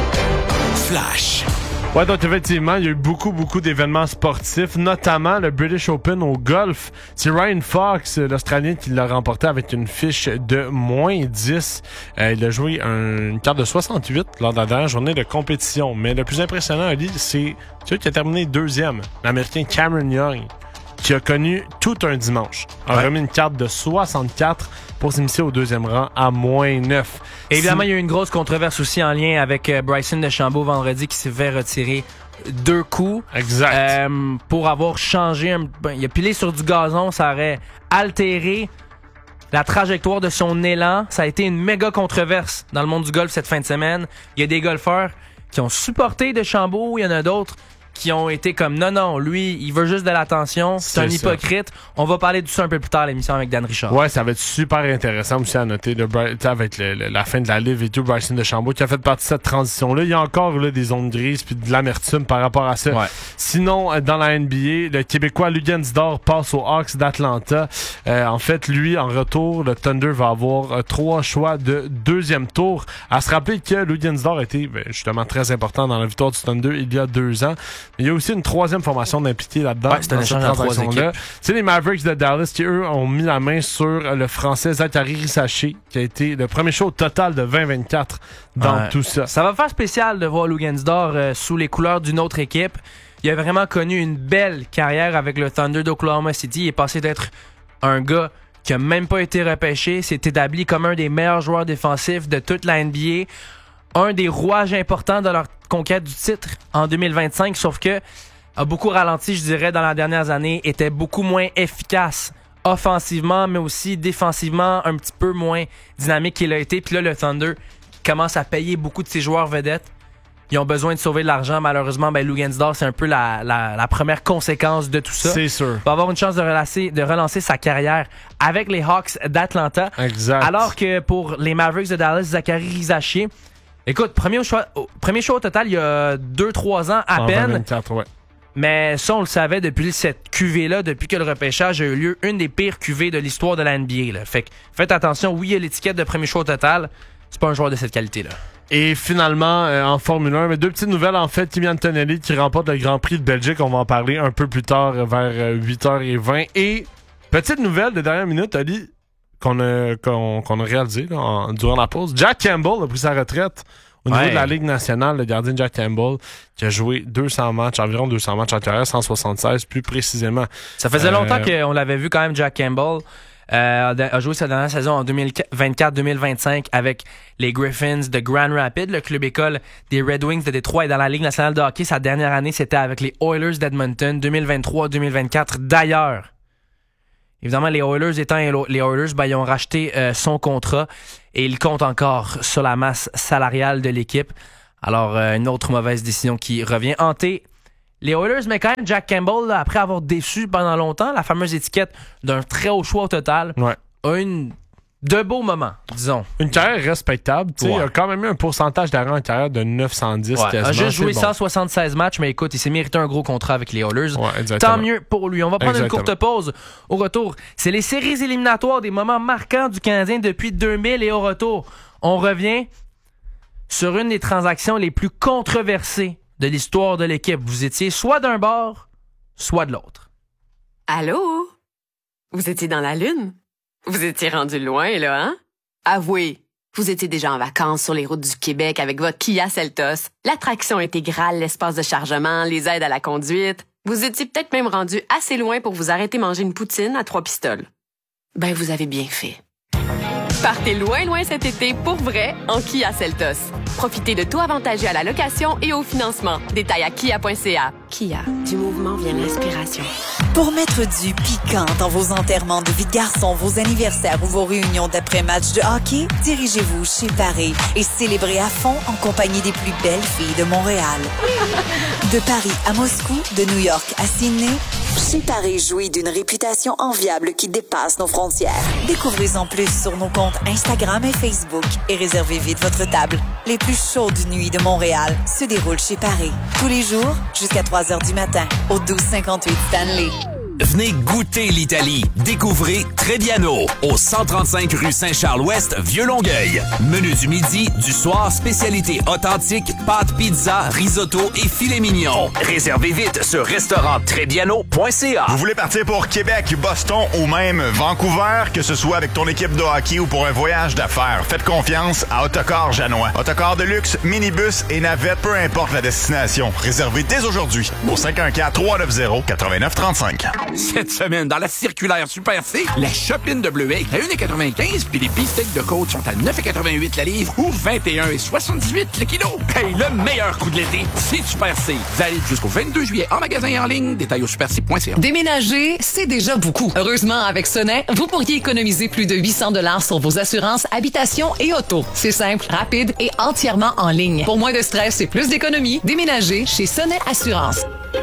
flash. Ouais, donc effectivement, il y a eu beaucoup, beaucoup d'événements sportifs, notamment le British Open au golf. C'est Ryan Fox, l'Australien, qui l'a remporté avec une fiche de moins dix. Euh, il a joué un, une carte de soixante-huit lors de la dernière journée de compétition. Mais le plus impressionnant, Ali, c'est celui qui a terminé deuxième, l'Américain Cameron Young, qui a connu tout un dimanche. A ouais. remis une carte de soixante-quatre pour s'initier au deuxième rang à moins neuf. Et évidemment, il y a eu une grosse controverse aussi en lien avec euh, Bryson DeChambeau vendredi qui s'est fait retirer deux coups. Exact. Euh, pour avoir changé. Un, ben, il a pilé sur du gazon, ça aurait altéré la trajectoire de son élan. Ça a été une méga controverse dans le monde du golf cette fin de semaine. Il y a des golfeurs qui ont supporté DeChambeau, il y en a d'autres qui ont été comme non, non, lui, il veut juste de l'attention, c'est, c'est un ça. hypocrite. On va parler de ça un peu plus tard à l'émission avec Dan Richard. Ouais, ça va être super intéressant aussi à noter, le, avec le, le, la fin de la livre et tout, Bryson DeChambeau qui a fait partie de cette transition-là. Il y a encore là, des zones grises puis de l'amertume par rapport à ça. Ouais. Sinon, dans la N B A, le Québécois Luguensdor passe aux Hawks d'Atlanta. Euh, en fait, lui, en retour, le Thunder va avoir euh, trois choix de deuxième tour. À se rappeler que Luguensdor a été ben, justement très important dans la victoire du Thunder il y a deux ans. Il y a aussi une troisième formation d'impliqués là-dedans. Ouais, c'est un échange entre trois équipes. C'est les Mavericks de Dallas qui, eux, ont mis la main sur le Français Zachary Risacher, qui a été le premier show total de vingt vingt-quatre dans ouais. tout ça. Ça va faire spécial de voir Luguensdor euh, sous les couleurs d'une autre équipe. Il a vraiment connu une belle carrière avec le Thunder d'Oklahoma City. Il est passé d'être un gars qui a même pas été repêché, s'est établi comme un des meilleurs joueurs défensifs de toute la N B A. Un des rouages importants de leur conquête du titre en deux mille vingt-cinq, sauf que a beaucoup ralenti, je dirais, dans les dernières années, était beaucoup moins efficace offensivement, mais aussi défensivement, un petit peu moins dynamique qu'il a été. Puis là, le Thunder commence à payer beaucoup de ses joueurs vedettes. Ils ont besoin de sauver de l'argent. Malheureusement, ben, Luguensdor, c'est un peu la, la, la première conséquence de tout ça. C'est sûr. Il va avoir une chance de relancer, de relancer sa carrière avec les Hawks d'Atlanta. Exact. Alors que pour les Mavericks de Dallas, Zachary Risacher, écoute, premier choix, premier choix au total il y a deux trois ans à en peine. vingt-quatre, ouais. Mais ça, on le savait depuis cette cuvée-là, depuis que le repêchage a eu lieu, une des pires cuvées de l'histoire de la N B A. Là. Fait que faites attention, oui, il y a l'étiquette de premier choix au total. C'est pas un joueur de cette qualité-là. Et finalement, euh, en Formule un, mais deux petites nouvelles, en fait, Kimi Antonelli qui remporte le Grand Prix de Belgique. On va en parler un peu plus tard, vers euh, huit heures vingt. Et petite nouvelle de dernière minute, Ali, qu'on a, qu'on, qu'on a réalisé là, en, durant la pause. Jack Campbell a pris sa retraite au niveau ouais. de la Ligue nationale. Le gardien Jack Campbell qui a joué deux cents matchs, environ deux cents matchs en carrière, cent soixante-seize plus précisément. Ça faisait euh, longtemps qu'on l'avait vu quand même, Jack Campbell. Euh, a joué sa dernière saison en deux mille vingt-quatre deux mille vingt-cinq avec les Griffins de Grand Rapids, le club école des Red Wings de Détroit, et dans la Ligue nationale de hockey. Sa dernière année, c'était avec les Oilers d'Edmonton, deux mille vingt-trois deux mille vingt-quatre. D'ailleurs, évidemment, les Oilers étant les Oilers, ben, ils ont racheté euh, son contrat et il compte encore sur la masse salariale de l'équipe. Alors, euh, une autre mauvaise décision qui revient hanter les Oilers, mais quand même, Jack Campbell, là, après avoir déçu pendant longtemps, la fameuse étiquette d'un très haut choix au total, ouais. a une de beaux moments, disons. Une carrière respectable. Ouais. Il a quand même eu un pourcentage d'arrêt en carrière de neuf cent dix. Ouais. Quasiment. Il a juste joué bon. cent soixante-seize matchs, mais écoute, il s'est mérité un gros contrat avec les Oilers. Ouais, tant mieux pour lui. On va prendre exactement. une courte pause. Au retour, c'est les séries éliminatoires, des moments marquants du Canadien depuis deux mille, et au retour, on revient sur une des transactions les plus controversées de l'histoire de l'équipe. Vous étiez soit d'un bord, soit de l'autre. Allô? Vous étiez dans la Lune? Vous étiez rendu loin, là, hein? Avouez, vous étiez déjà en vacances sur les routes du Québec avec votre Kia Seltos, l'attraction intégrale, l'espace de chargement, les aides à la conduite. Vous étiez peut-être même rendu assez loin pour vous arrêter manger une poutine à trois pistoles. Ben, vous avez bien fait. Partez loin, loin cet été pour vrai en Kia Seltos. Profitez de taux avantageux à la location et au financement. Détails à kia point c a. Kia, du mouvement vient l'inspiration. Pour mettre du piquant dans vos enterrements de vie de garçon, vos anniversaires ou vos réunions d'après-match de hockey, dirigez-vous chez Paris et célébrez à fond en compagnie des plus belles filles de Montréal. De Paris à Moscou, de New York à Sydney, chez Paris jouit d'une réputation enviable qui dépasse nos frontières. Découvrez-en plus sur nos comptes Instagram et Facebook et réservez vite votre table. Les plus chaudes nuits de Montréal se déroulent chez Paris. Tous les jours, jusqu'à trois heures du matin, au douze cinquante-huit Stanley. Venez goûter l'Italie. Découvrez Trebbiano, au cent trente-cinq rue Saint-Charles-Ouest, Vieux-Longueuil. Menu du midi, du soir, spécialité authentique, pâtes, pizza, risotto et filet mignon. Réservez vite sur restaurant trebbiano point c a. Vous voulez partir pour Québec, Boston ou même Vancouver, que ce soit avec ton équipe de hockey ou pour un voyage d'affaires, faites confiance à Autocar Janois. Autocar de luxe, minibus et navette, peu importe la destination. Réservez dès aujourd'hui au cinq un quatre, trois neuf zéro, neuf neuf trois cinq. Cette semaine, dans la circulaire Super C, la chopine de bleuet est à un virgule quatre-vingt-quinze puis les beefsteaks de côte sont à neuf virgule quatre-vingt-huit la livre ou vingt et un virgule soixante-dix-huit le kilo. Hey, le meilleur coup de l'été, c'est Super C. Valide jusqu'au vingt-deux juillet en magasin et en ligne. Détail au super c point c a. Déménager, c'est déjà beaucoup. Heureusement, avec Sonnet, vous pourriez économiser plus de huit cents dollars sur vos assurances habitation et auto. C'est simple, rapide et entièrement en ligne. Pour moins de stress et plus d'économie, déménagez chez Sonnet Assurance.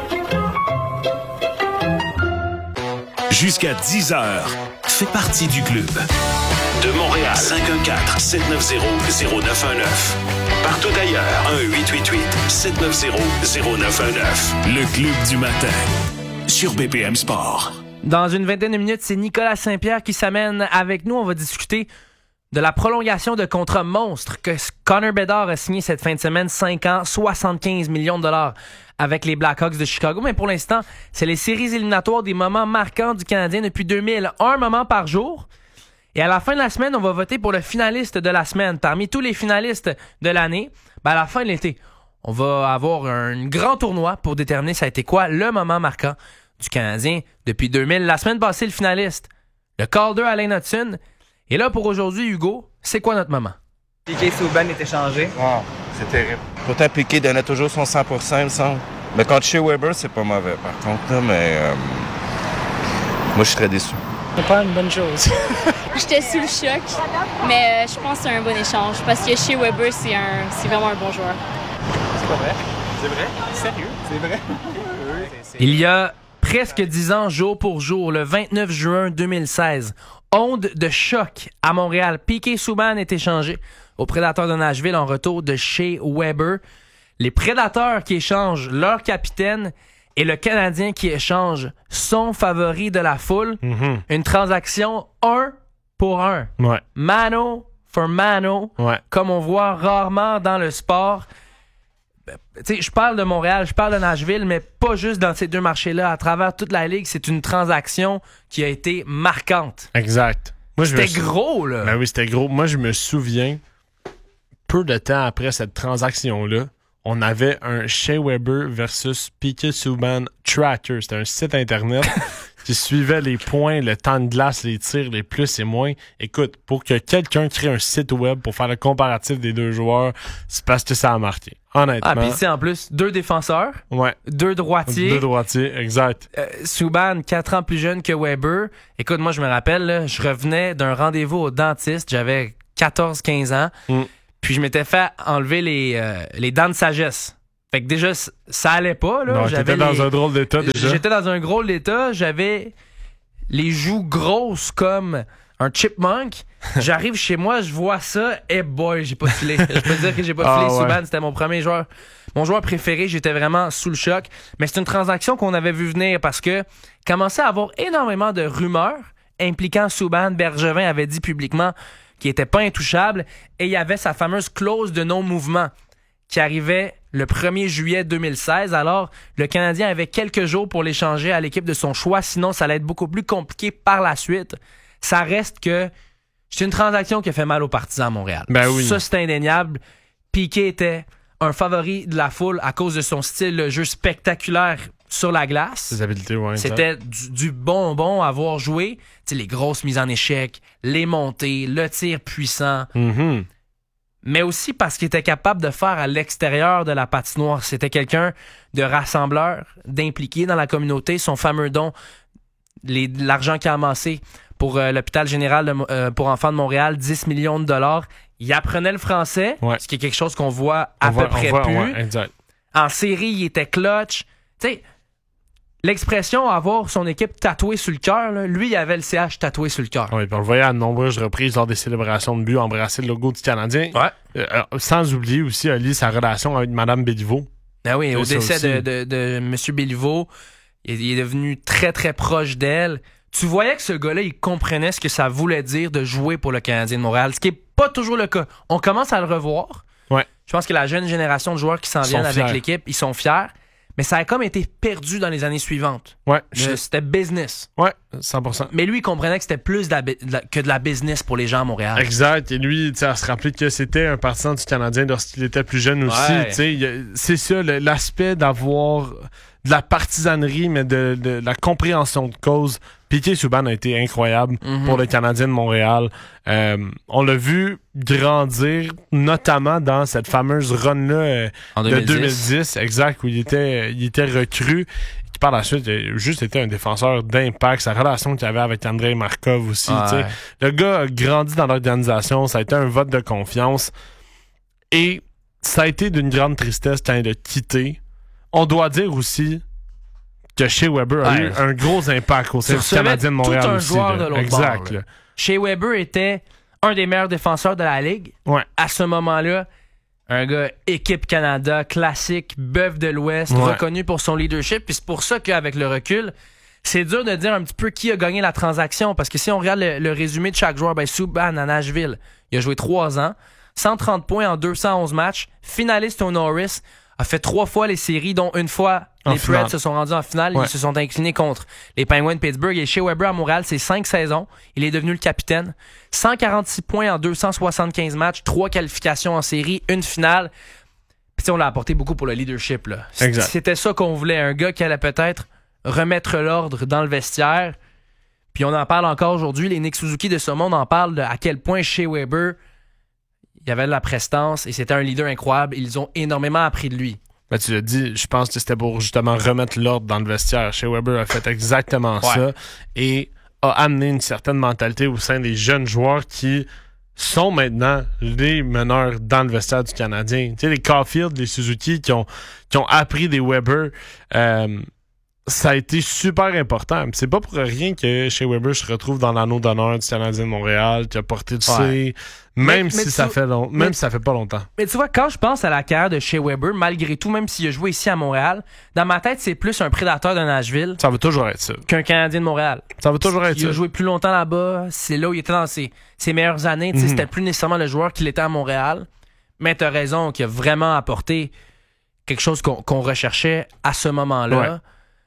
Jusqu'à dix heures, fais partie du club. De Montréal, cinq un quatre, sept neuf zéro, zéro neuf un neuf. Partout ailleurs, un huit huit huit, sept neuf zéro, zéro neuf un neuf. Le club du matin, sur B P M Sport. Dans une vingtaine de minutes, c'est Nicolas Saint-Pierre qui s'amène avec nous. On va discuter de la prolongation de contrat monstre que Connor Bedard a signé cette fin de semaine, cinq ans, soixante-quinze millions de dollars avec les Blackhawks de Chicago. Mais pour l'instant, c'est les séries éliminatoires des moments marquants du Canadien depuis deux mille, un moment par jour. Et à la fin de la semaine, on va voter pour le finaliste de la semaine. Parmi tous les finalistes de l'année, ben à la fin de l'été, on va avoir un grand tournoi pour déterminer ça a été quoi le moment marquant du Canadien depuis deux mille. La semaine passée, le finaliste, le Calder Alain Hudson. Et là, pour aujourd'hui, Hugo, c'est quoi notre moment? P K Subban est échangé. Wow, c'est terrible. Pourtant, Piquet donnait toujours son cent pour cent, il me semble. Mais contre Shea Weber, c'est pas mauvais, par contre. Là, mais euh, moi, je suis très déçu. C'est pas une bonne chose. J'étais sous le choc, mais euh, je pense que c'est un bon échange parce que Shea Weber, c'est, un, c'est vraiment un bon joueur. C'est pas vrai? C'est vrai? Sérieux? C'est vrai? Il y a presque dix ans, jour pour jour, le vingt-neuf juin deux mille seize, onde de choc à Montréal. P K Subban est échangé aux Prédateurs de Nashville en retour de Shea Weber. Les Prédateurs qui échangent leur capitaine et le Canadien qui échange son favori de la foule. Mm-hmm. Une transaction un pour un. Ouais. Mano for mano, ouais. Comme on voit rarement dans le sport. T'sais, je parle de Montréal, je parle de Nashville, mais pas juste dans ces deux marchés-là. À travers toute la ligue, c'est une transaction qui a été marquante. Exact. Moi, c'était je me... gros, là. Ben oui, c'était gros. Moi, je me souviens, peu de temps après cette transaction-là, on avait un Shea Weber versus P K Subban Tracker. C'était un site Internet qui suivait les points, le temps de glace, les tirs, les plus et moins. Écoute, pour que quelqu'un crée un site web pour faire le comparatif des deux joueurs, c'est parce que ça a marqué. Honnêtement. Ah, puis c'est en plus deux défenseurs, ouais. deux droitiers. Deux droitiers, exact. Euh, Subban, quatre ans plus jeune que Weber. Écoute, moi, je me rappelle, là, je revenais d'un rendez-vous au dentiste. J'avais quatorze quinze ans. Mm. Puis je m'étais fait enlever les, euh, les dents de sagesse. Fait que déjà, ça allait pas. Là. Non, j'étais dans les... un drôle d'état déjà. J'étais dans un drôle d'état. J'avais les joues grosses comme un chipmunk. J'arrive chez moi, je vois ça. Eh hey boy, j'ai pas filé. Je peux te dire que j'ai pas ah, filé. Ouais. Subban, c'était mon premier joueur. Mon joueur préféré. J'étais vraiment sous le choc. Mais c'est une transaction qu'on avait vu venir parce que commençait à avoir énormément de rumeurs impliquant Subban. Bergevin avait dit publiquement qu'il était pas intouchable. Et il y avait sa fameuse clause de non-mouvement qui arrivait le premier juillet deux mille seize. Alors, le Canadien avait quelques jours pour l'échanger à l'équipe de son choix. Sinon, ça allait être beaucoup plus compliqué par la suite. Ça reste que c'est une transaction qui a fait mal aux partisans à Montréal. Ben oui. Ça, c'est indéniable. Piqué était un favori de la foule à cause de son style de jeu spectaculaire sur la glace. Ses habiletés, ouais. C'était du, du bonbon à voir jouer. Tu sais, les grosses mises en échec, les montées, le tir puissant. Mm-hmm. Mais aussi parce qu'il était capable de faire à l'extérieur de la patinoire. C'était quelqu'un de rassembleur, d'impliqué dans la communauté. Son fameux don, les, l'argent qu'il a amassé pour euh, l'hôpital général de, euh, pour enfants de Montréal, dix millions de dollars. Il apprenait le français, ouais. ce qui est quelque chose qu'on voit à on peu voit, près voit, plus. Ouais, exact. En série, il était clutch. Tu sais, l'expression avoir son équipe tatouée sur le cœur, là, lui, il avait le C H tatoué sur le cœur. Oui, puis on le voyait à de nombreuses reprises lors des célébrations de but embrasser le logo du Canadien. Ouais. Euh, sans oublier aussi, Ali, sa relation avec Mme Béliveau. Ben oui, et au décès de, de, de M. Béliveau, il, il est devenu très, très proche d'elle. Tu voyais que ce gars-là, il comprenait ce que ça voulait dire de jouer pour le Canadien de Montréal, ce qui n'est pas toujours le cas. On commence à le revoir. Ouais. Je pense que la jeune génération de joueurs qui s'en viennent avec l'équipe, ils sont fiers. Mais ça a comme été perdu dans les années suivantes. Ouais. Je... C'était business. Ouais, cent pour cent. Mais lui, il comprenait que c'était plus de la, de la, que de la business pour les gens à Montréal. Exact. Et lui, tu sais, à se rappeler que c'était un partisan du Canadien lorsqu'il était plus jeune aussi. Ouais. Tu sais, c'est ça, le, l'aspect d'avoir de la partisanerie, mais de, de, de la compréhension de cause. Piqué Subban a été incroyable mm-hmm. pour le Canadien de Montréal. Euh, on l'a vu grandir, notamment dans cette fameuse run-là euh, de deux mille dix, exact, où il était, il était recru. Qui par la suite, il a juste été un défenseur d'impact. Sa relation qu'il avait avec Andrei Markov aussi. Ouais. Le gars a grandi dans l'organisation. Ça a été un vote de confiance. Et ça a été d'une grande tristesse quand il a quitté. On doit dire aussi que Shea Weber a ouais. eu un gros impact au sein du Canadien de Montréal tout un aussi. Joueur là. de l'autre exact. Bord, Shea Weber était un des meilleurs défenseurs de la Ligue. Ouais. À ce moment-là, un gars équipe Canada, classique, bœuf de l'Ouest, ouais. reconnu pour son leadership. Puis c'est pour ça qu'avec le recul, c'est dur de dire un petit peu qui a gagné la transaction. Parce que si on regarde le, le résumé de chaque joueur, ben Subban à Nashville, il a joué trois ans, cent trente points en deux cent onze matchs, finaliste au Norris, a fait trois fois les séries, dont une fois en les Preds se sont rendus en finale. Ouais. Ils se sont inclinés contre les Penguins de Pittsburgh. Et Shea Weber à Montréal, c'est cinq saisons. Il est devenu le capitaine. cent quarante-six points en deux cent soixante-quinze matchs, trois qualifications en série, une finale. Puis on l'a apporté beaucoup pour le leadership. Là. C'était ça qu'on voulait. Un gars qui allait peut-être remettre l'ordre dans le vestiaire. Puis on en parle encore aujourd'hui. Les Nick Suzuki de ce monde en parlent de à quel point Shea Weber... il avait de la prestance et c'était un leader incroyable. Ils ont énormément appris de lui. Ben, tu l'as dit, je pense que c'était pour justement remettre l'ordre dans le vestiaire. Shea Weber a fait exactement ouais. ça et a amené une certaine mentalité au sein des jeunes joueurs qui sont maintenant les meneurs dans le vestiaire du Canadien. Tu sais, les Caulfield, les Suzuki qui ont, qui ont appris des Weber, euh, ça a été super important. C'est pas pour rien que Shea Weber se retrouve dans l'anneau d'honneur du Canadien de Montréal, qui a porté le C, même, mais, si, mais ça tu... fait long... même mais... si ça fait pas longtemps. Mais tu vois, quand je pense à la carrière de Shea Weber, malgré tout, même s'il a joué ici à Montréal, dans ma tête, c'est plus un prédateur de Nashville. Ça va toujours être ça. Qu'un Canadien de Montréal. Ça va toujours être il ça. Il a joué plus longtemps là-bas. C'est là où il était dans ses, ses meilleures années. Mm-hmm. C'était plus nécessairement le joueur qu'il était à Montréal. Mais t'as raison, qu'il a vraiment apporté quelque chose qu'on, qu'on recherchait à ce moment-là. Ouais.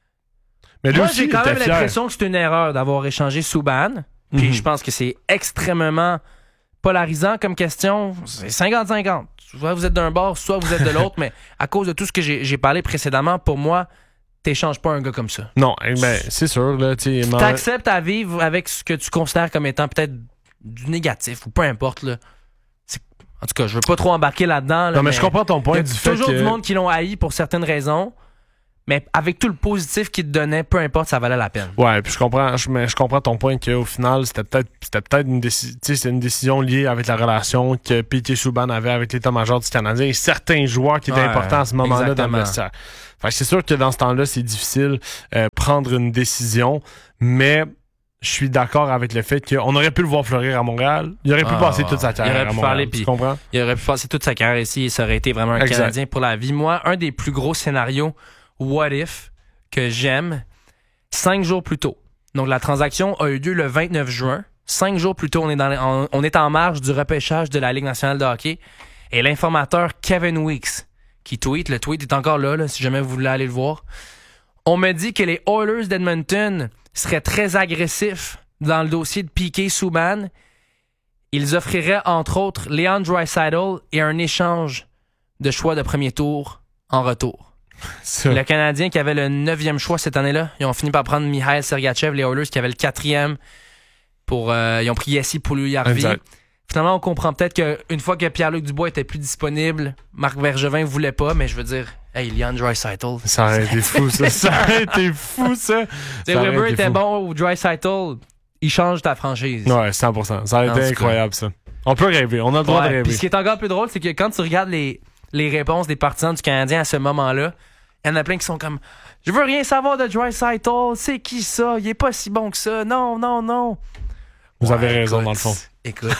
Mais Moi, aussi, j'ai quand même fier. l'impression que c'est une erreur d'avoir échangé Subban. Puis mm-hmm. je pense que c'est extrêmement polarisant comme question. C'est cinquante cinquante. Soit vous êtes d'un bord, soit vous êtes de l'autre. Mais à cause de tout ce que j'ai, j'ai parlé précédemment, pour moi, t'échanges pas un gars comme ça. Non, ben, c'est sûr. Là, tu acceptes à vivre avec ce que tu considères comme étant peut-être du négatif ou peu importe. Là. C'est... En tout cas, je veux pas trop embarquer là-dedans. Là, non, mais, mais je comprends ton point. Il y a du toujours fait que... du monde qui l'ont haï pour certaines raisons. Mais avec tout le positif qu'il te donnait, peu importe, ça valait la peine. Ouais, puis je comprends, je, mais je comprends ton point qu'au final, c'était peut-être, c'était peut-être une, déci- c'est une décision liée avec la relation que P K Subban avait avec l'état-major du Canadien et certains joueurs qui étaient ouais, importants à ce moment-là exactement. Dans le vestiaire. Fait que c'est sûr que dans ce temps-là, c'est difficile euh, prendre une décision, mais je suis d'accord avec le fait qu'on aurait pu le voir fleurir à Montréal. Il aurait pu ah, passer toute sa carrière il aurait pu à Montréal. Parler, tu comprends? Il aurait pu passer toute sa carrière ici et ça aurait été vraiment un exact. Canadien pour la vie. Moi, un des plus gros scénarios What If que j'aime, cinq jours plus tôt. Donc, la transaction a eu lieu le vingt-neuf juin. Cinq jours plus tôt, on est, dans, on, on est en marge du repêchage de la Ligue nationale de hockey. Et l'informateur Kevin Weeks, qui tweet, le tweet est encore là, là si jamais vous voulez aller le voir. On me dit que les Oilers d'Edmonton seraient très agressifs dans le dossier de P K Subban. Ils offriraient, entre autres, Leon Draisaitl et un échange de choix de premier tour en retour. Ça. Le Canadien qui avait le neuvième choix cette année-là, ils ont fini par prendre Mikhail Sergachev, les Oilers qui avaient le quatrième pour, euh, ils ont pris Jesse Puljujarvi. Finalement, on comprend peut-être qu'une fois que Pierre-Luc Dubois était plus disponible, Marc Bergevin voulait pas, mais je veux dire, hey, Leon Draisaitl. Ça aurait été fou, ça. Ça aurait été fou, ça. Tu sais, Weber était fou. Bon ou Draisaitl, il change ta franchise. Ouais, cent pour cent. Ça aurait été incroyable, ça. On peut rêver, on a le droit ouais, de rêver. Puis ce qui est encore plus drôle, c'est que quand tu regardes les, les réponses des partisans du Canadien à ce moment-là, il y en a plein qui sont comme « Je veux rien savoir de Draisaitl, c'est qui ça? Il est pas si bon que ça. Non, non, non. » Vous ouais, avez raison, écoute, dans le fond. Écoute.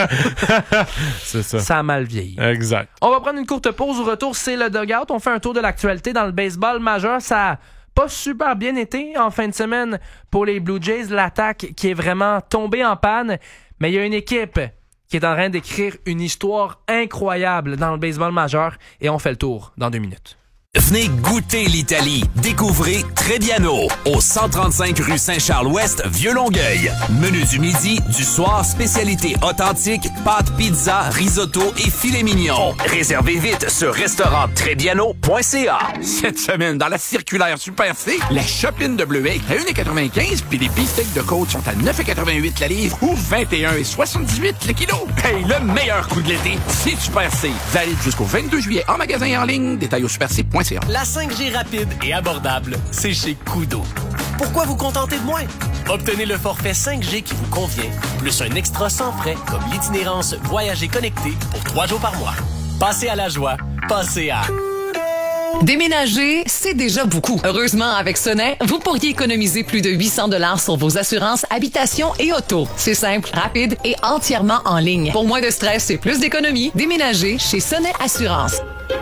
C'est ça. Ça a mal vieilli. Exact. On va prendre une courte pause. Au retour, c'est le dugout. On fait un tour de l'actualité dans le baseball majeur. Ça a pas super bien été en fin de semaine pour les Blue Jays. L'attaque qui est vraiment tombée en panne. Mais il y a une équipe qui est en train d'écrire une histoire incroyable dans le baseball majeur. Et on fait le tour dans deux minutes. Venez goûter l'Italie. Découvrez Trebbiano au cent trente-cinq rue Saint-Charles-Ouest, Vieux-Longueuil. Menu du midi, du soir, spécialité authentique, pâtes, pizza, risotto et filet mignon. Réservez vite sur restaurant trebbiano point c a. Cette semaine, dans la circulaire Super C, la chopine de bleuet à un virgule quatre-vingt-quinze puis les beefsteaks de côte sont à neuf virgule quatre-vingt-huit la livre ou vingt et un virgule soixante-dix-huit le kilo. Hey, le meilleur coup de l'été, c'est Super C. Valide jusqu'au vingt-deux juillet en magasin et en ligne. Détail au super c point c a. La cinq G rapide et abordable, c'est chez Koodo. Pourquoi vous contenter de moins? Obtenez le forfait cinq G qui vous convient, plus un extra sans frais comme l'itinérance Voyager connecté pour trois jours par mois. Passez à la joie, passez à... Déménager, c'est déjà beaucoup. Heureusement, avec Sonnet, vous pourriez économiser plus de huit cents dollars sur vos assurances habitation et auto. C'est simple, rapide et entièrement en ligne. Pour moins de stress et plus d'économie, déménagez chez Sonnet Assurance.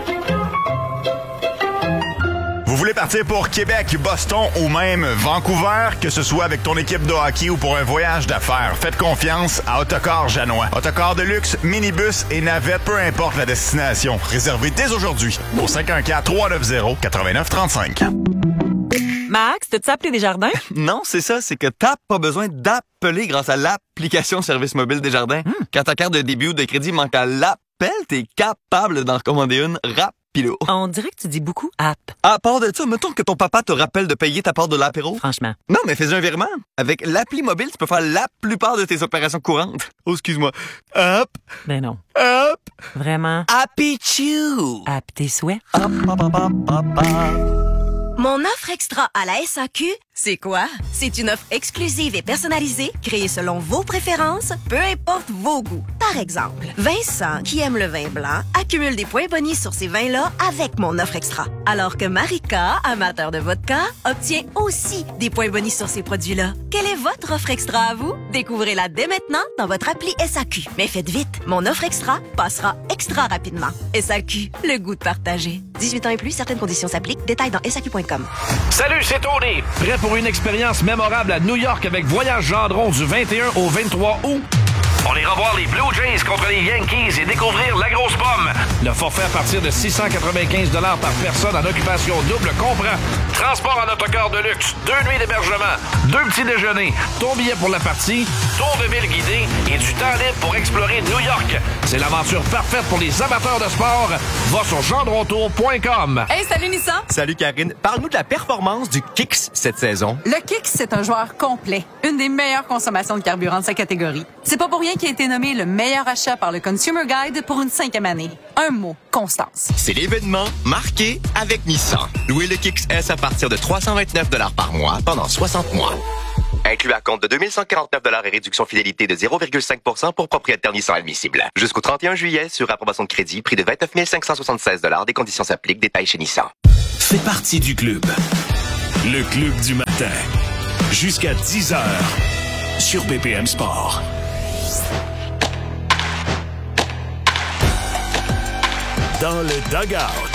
Vous voulez partir pour Québec, Boston ou même Vancouver, que ce soit avec ton équipe de hockey ou pour un voyage d'affaires, faites confiance à Autocar Janois. Autocar de luxe, minibus et navette, peu importe la destination. Réservez dès aujourd'hui au cinq un quatre, trois neuf zéro, neuf neuf trois cinq. Max, t'as-tu appelé Desjardins? Non, c'est ça, c'est que t'as pas besoin d'appeler grâce à l'application Service mobile Desjardins. Hmm. Quand ta carte de débit ou de crédit manque à l'appel, t'es capable d'en commander une rapide. On dirait que tu dis beaucoup « app ». À part de ça, mettons que ton papa te rappelle de payer ta part de l'apéro. Franchement. Non, mais fais un virement. Avec l'appli mobile, tu peux faire la plupart de tes opérations courantes. Oh, excuse-moi. Hop. Ben non. Hop. Vraiment. Happy Chew. App tes souhaits. Hop, hop, hop, hop, hop, hop. Mon offre extra à la S A Q, c'est quoi? C'est une offre exclusive et personnalisée, créée selon vos préférences, peu importe vos goûts. Par exemple, Vincent, qui aime le vin blanc, accumule des points bonus sur ces vins-là avec mon offre extra. Alors que Marika, amateur de vodka, obtient aussi des points bonus sur ces produits-là. Quelle est votre offre extra à vous? Découvrez-la dès maintenant dans votre appli S A Q. Mais faites vite, mon offre extra passera extra rapidement. S A Q, le goût de partager. dix-huit ans et plus, certaines conditions s'appliquent. Détails dans S A Q point com. Salut, c'est Tony. Prêt pour une expérience mémorable à New York avec Voyage Gendron du vingt et un au vingt-trois août? On ira voir les Blue Jays contre les Yankees et découvrir la grosse pomme. Le forfait à partir de six cent quatre-vingt-quinze dollars par personne en occupation double comprend transport en autocar de luxe, deux nuits d'hébergement, deux petits déjeuners, ton billet pour la partie, tour de ville guidé et du temps libre pour explorer New York. C'est l'aventure parfaite pour les amateurs de sport. Va sur gendrontour point com. Hey, salut Nissan! Salut Karine. Parle-nous de la performance du Kicks cette saison. Le Kicks, c'est un joueur complet. Une des meilleures consommations de carburant de sa catégorie. C'est pas pour rien qu'il a été nommé le meilleur achat par le Consumer Guide pour une cinquième année. Un mot, constance. C'est l'événement marqué avec Nissan. Louez le Kicks S à partir de trois cent vingt-neuf dollars par mois pendant soixante mois. Inclus à compte de deux mille cent quarante-neuf dollars et réduction fidélité de zéro virgule cinq pour cent pour propriétaire Nissan admissible. Jusqu'au trente et un juillet, sur approbation de crédit, prix de vingt-neuf mille cinq cent soixante-seize dollars. Des conditions s'appliquent. Détails chez Nissan. Fais partie du club. Le club du matin. Jusqu'à dix heures. Sur B P M Sport. Dans le dugout.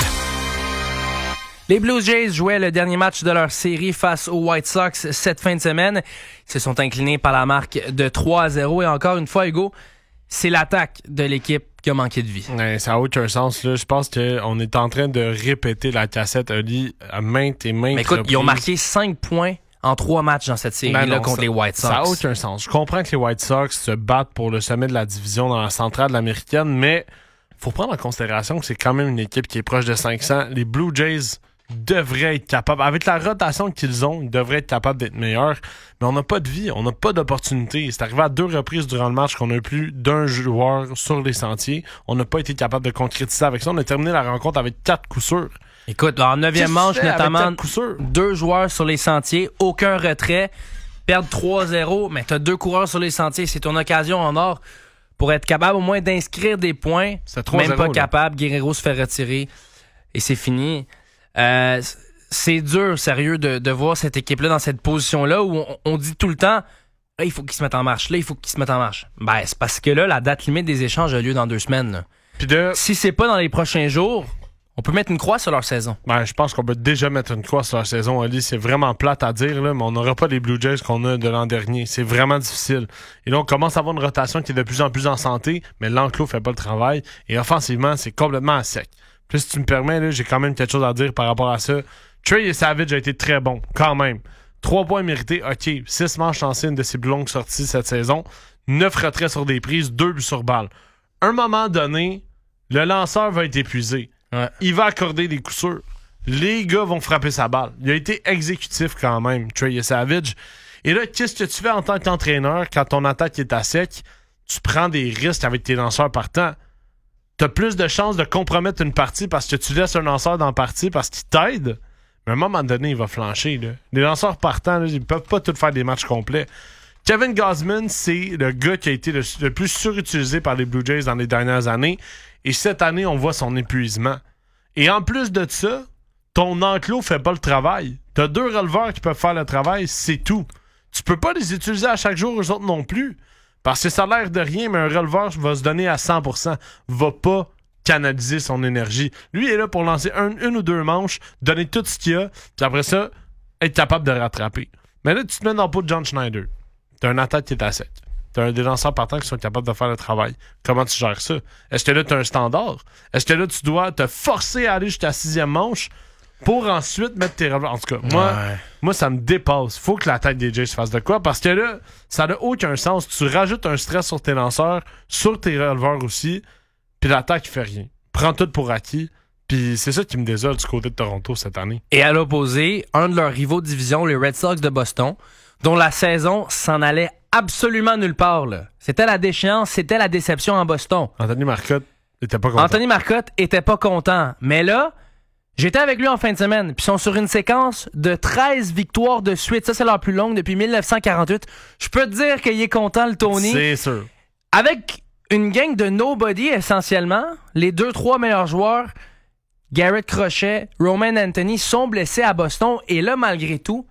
Les Blue Jays jouaient le dernier match de leur série face aux White Sox cette fin de semaine. Ils se sont inclinés par la marque de trois à zéro. Et encore une fois, Hugo, c'est l'attaque de l'équipe qui a manqué de vie. Ouais, ça n'a aucun sens. Là. Je pense qu'on est en train de répéter la cassette Oli à maintes et maintes Mais écoute, reprises. Ils ont marqué cinq points en trois matchs dans cette série-là ben non, contre ça, les White Sox. Ça n'a aucun sens. Je comprends que les White Sox se battent pour le sommet de la division dans la centrale de l'américaine, mais faut prendre en considération que c'est quand même une équipe qui est proche de cinq cents. Les Blue Jays devraient être capables, avec la rotation qu'ils ont, ils devraient être capables d'être meilleurs, mais on n'a pas de vie, on n'a pas d'opportunité. C'est arrivé à deux reprises durant le match qu'on a eu plus d'un joueur sur les sentiers. On n'a pas été capable de concrétiser avec ça. On a terminé la rencontre avec quatre coups sûrs. Écoute, en neuvième manche, notamment, deux joueurs sur les sentiers, aucun retrait, perdre trois zéro, mais t'as deux coureurs sur les sentiers, c'est ton occasion en or pour être capable au moins d'inscrire des points. Même pas là. Capable, Guerrero se fait retirer et c'est fini. Euh, c'est dur, sérieux, de, de voir cette équipe-là dans cette position-là où on, on dit tout le temps là, il faut qu'ils se mettent en marche, là, il faut qu'ils se mettent en marche. Ben, c'est parce que là, la date limite des échanges a lieu dans deux semaines. Là. Puis de... Si c'est pas dans les prochains jours, on peut mettre une croix sur leur saison. Ben, je pense qu'on peut déjà mettre une croix sur leur saison, Ali. C'est vraiment plate à dire, là, mais on n'aura pas les Blue Jays qu'on a de l'an dernier. C'est vraiment difficile. Et là, on commence à avoir une rotation qui est de plus en plus en santé, mais l'enclos fait pas le travail. Et offensivement, c'est complètement à sec. Puis si tu me permets, là, j'ai quand même quelque chose à dire par rapport à ça. Trey Savage a été très bon, quand même. Trois points mérités, ok. Six manches lancées, une de ses plus longues sorties cette saison. Neuf retraits sur des prises, deux buts sur balle. À un moment donné, le lanceur va être épuisé. Ouais. Il va accorder des coups sûrs. Les gars vont frapper sa balle. Il a été exécutif quand même, Trey Savage. Et là, qu'est-ce que tu fais en tant qu'entraîneur quand ton attaque est à sec? Tu prends des risques avec tes lanceurs partants. T'as plus de chances de compromettre une partie parce que tu laisses un lanceur dans la partie parce qu'il t'aide. Mais à un moment donné, il va flancher. Là. Les lanceurs partants, là, ils peuvent pas tout faire des matchs complets. Kevin Gausman, c'est le gars qui a été le, le plus surutilisé par les Blue Jays dans les dernières années. Et cette année, on voit son épuisement. Et en plus de ça, ton enclos fait pas le travail. T'as deux releveurs qui peuvent faire le travail, c'est tout. Tu peux pas les utiliser à chaque jour, eux autres non plus. Parce que ça a l'air de rien, mais un releveur va se donner à cent pour cent. Va pas canaliser son énergie. Lui est là pour lancer un, une ou deux manches, donner tout ce qu'il y a, puis après ça, être capable de rattraper. Mais là, tu te mets dans le pot de John Schneider. T'as un attaque qui est à sec. T'as un des lanceurs partants qui sont capables de faire le travail. Comment tu gères ça? Est-ce que là, t'as un standard? Est-ce que là, tu dois te forcer à aller jusqu'à la sixième manche pour ensuite mettre tes releveurs? En tout cas, moi, ouais. moi ça me dépasse. Faut que la tête des Jays se fasse de quoi? Parce que là, ça n'a aucun sens. Tu rajoutes un stress sur tes lanceurs, sur tes releveurs aussi, puis l'attaque, il fait rien. Prends tout pour acquis. Puis c'est ça qui me désole du côté de Toronto cette année. Et à l'opposé, un de leurs rivaux de division, les Red Sox de Boston, dont la saison s'en allait absolument nulle part. Là. C'était la déchéance, c'était la déception en Boston. Anthony Marcotte était pas content. Anthony Marcotte était pas content. Mais là, j'étais avec lui en fin de semaine, puis ils sont sur une séquence de treize victoires de suite. Ça, c'est leur plus longue depuis dix-neuf cent quarante-huit. Je peux te dire qu'il est content, le Tony. C'est sûr. Avec une gang de nobody, essentiellement, les deux, trois meilleurs joueurs, Garrett Crochet, Roman Anthony, sont blessés à Boston. Et là, malgré tout,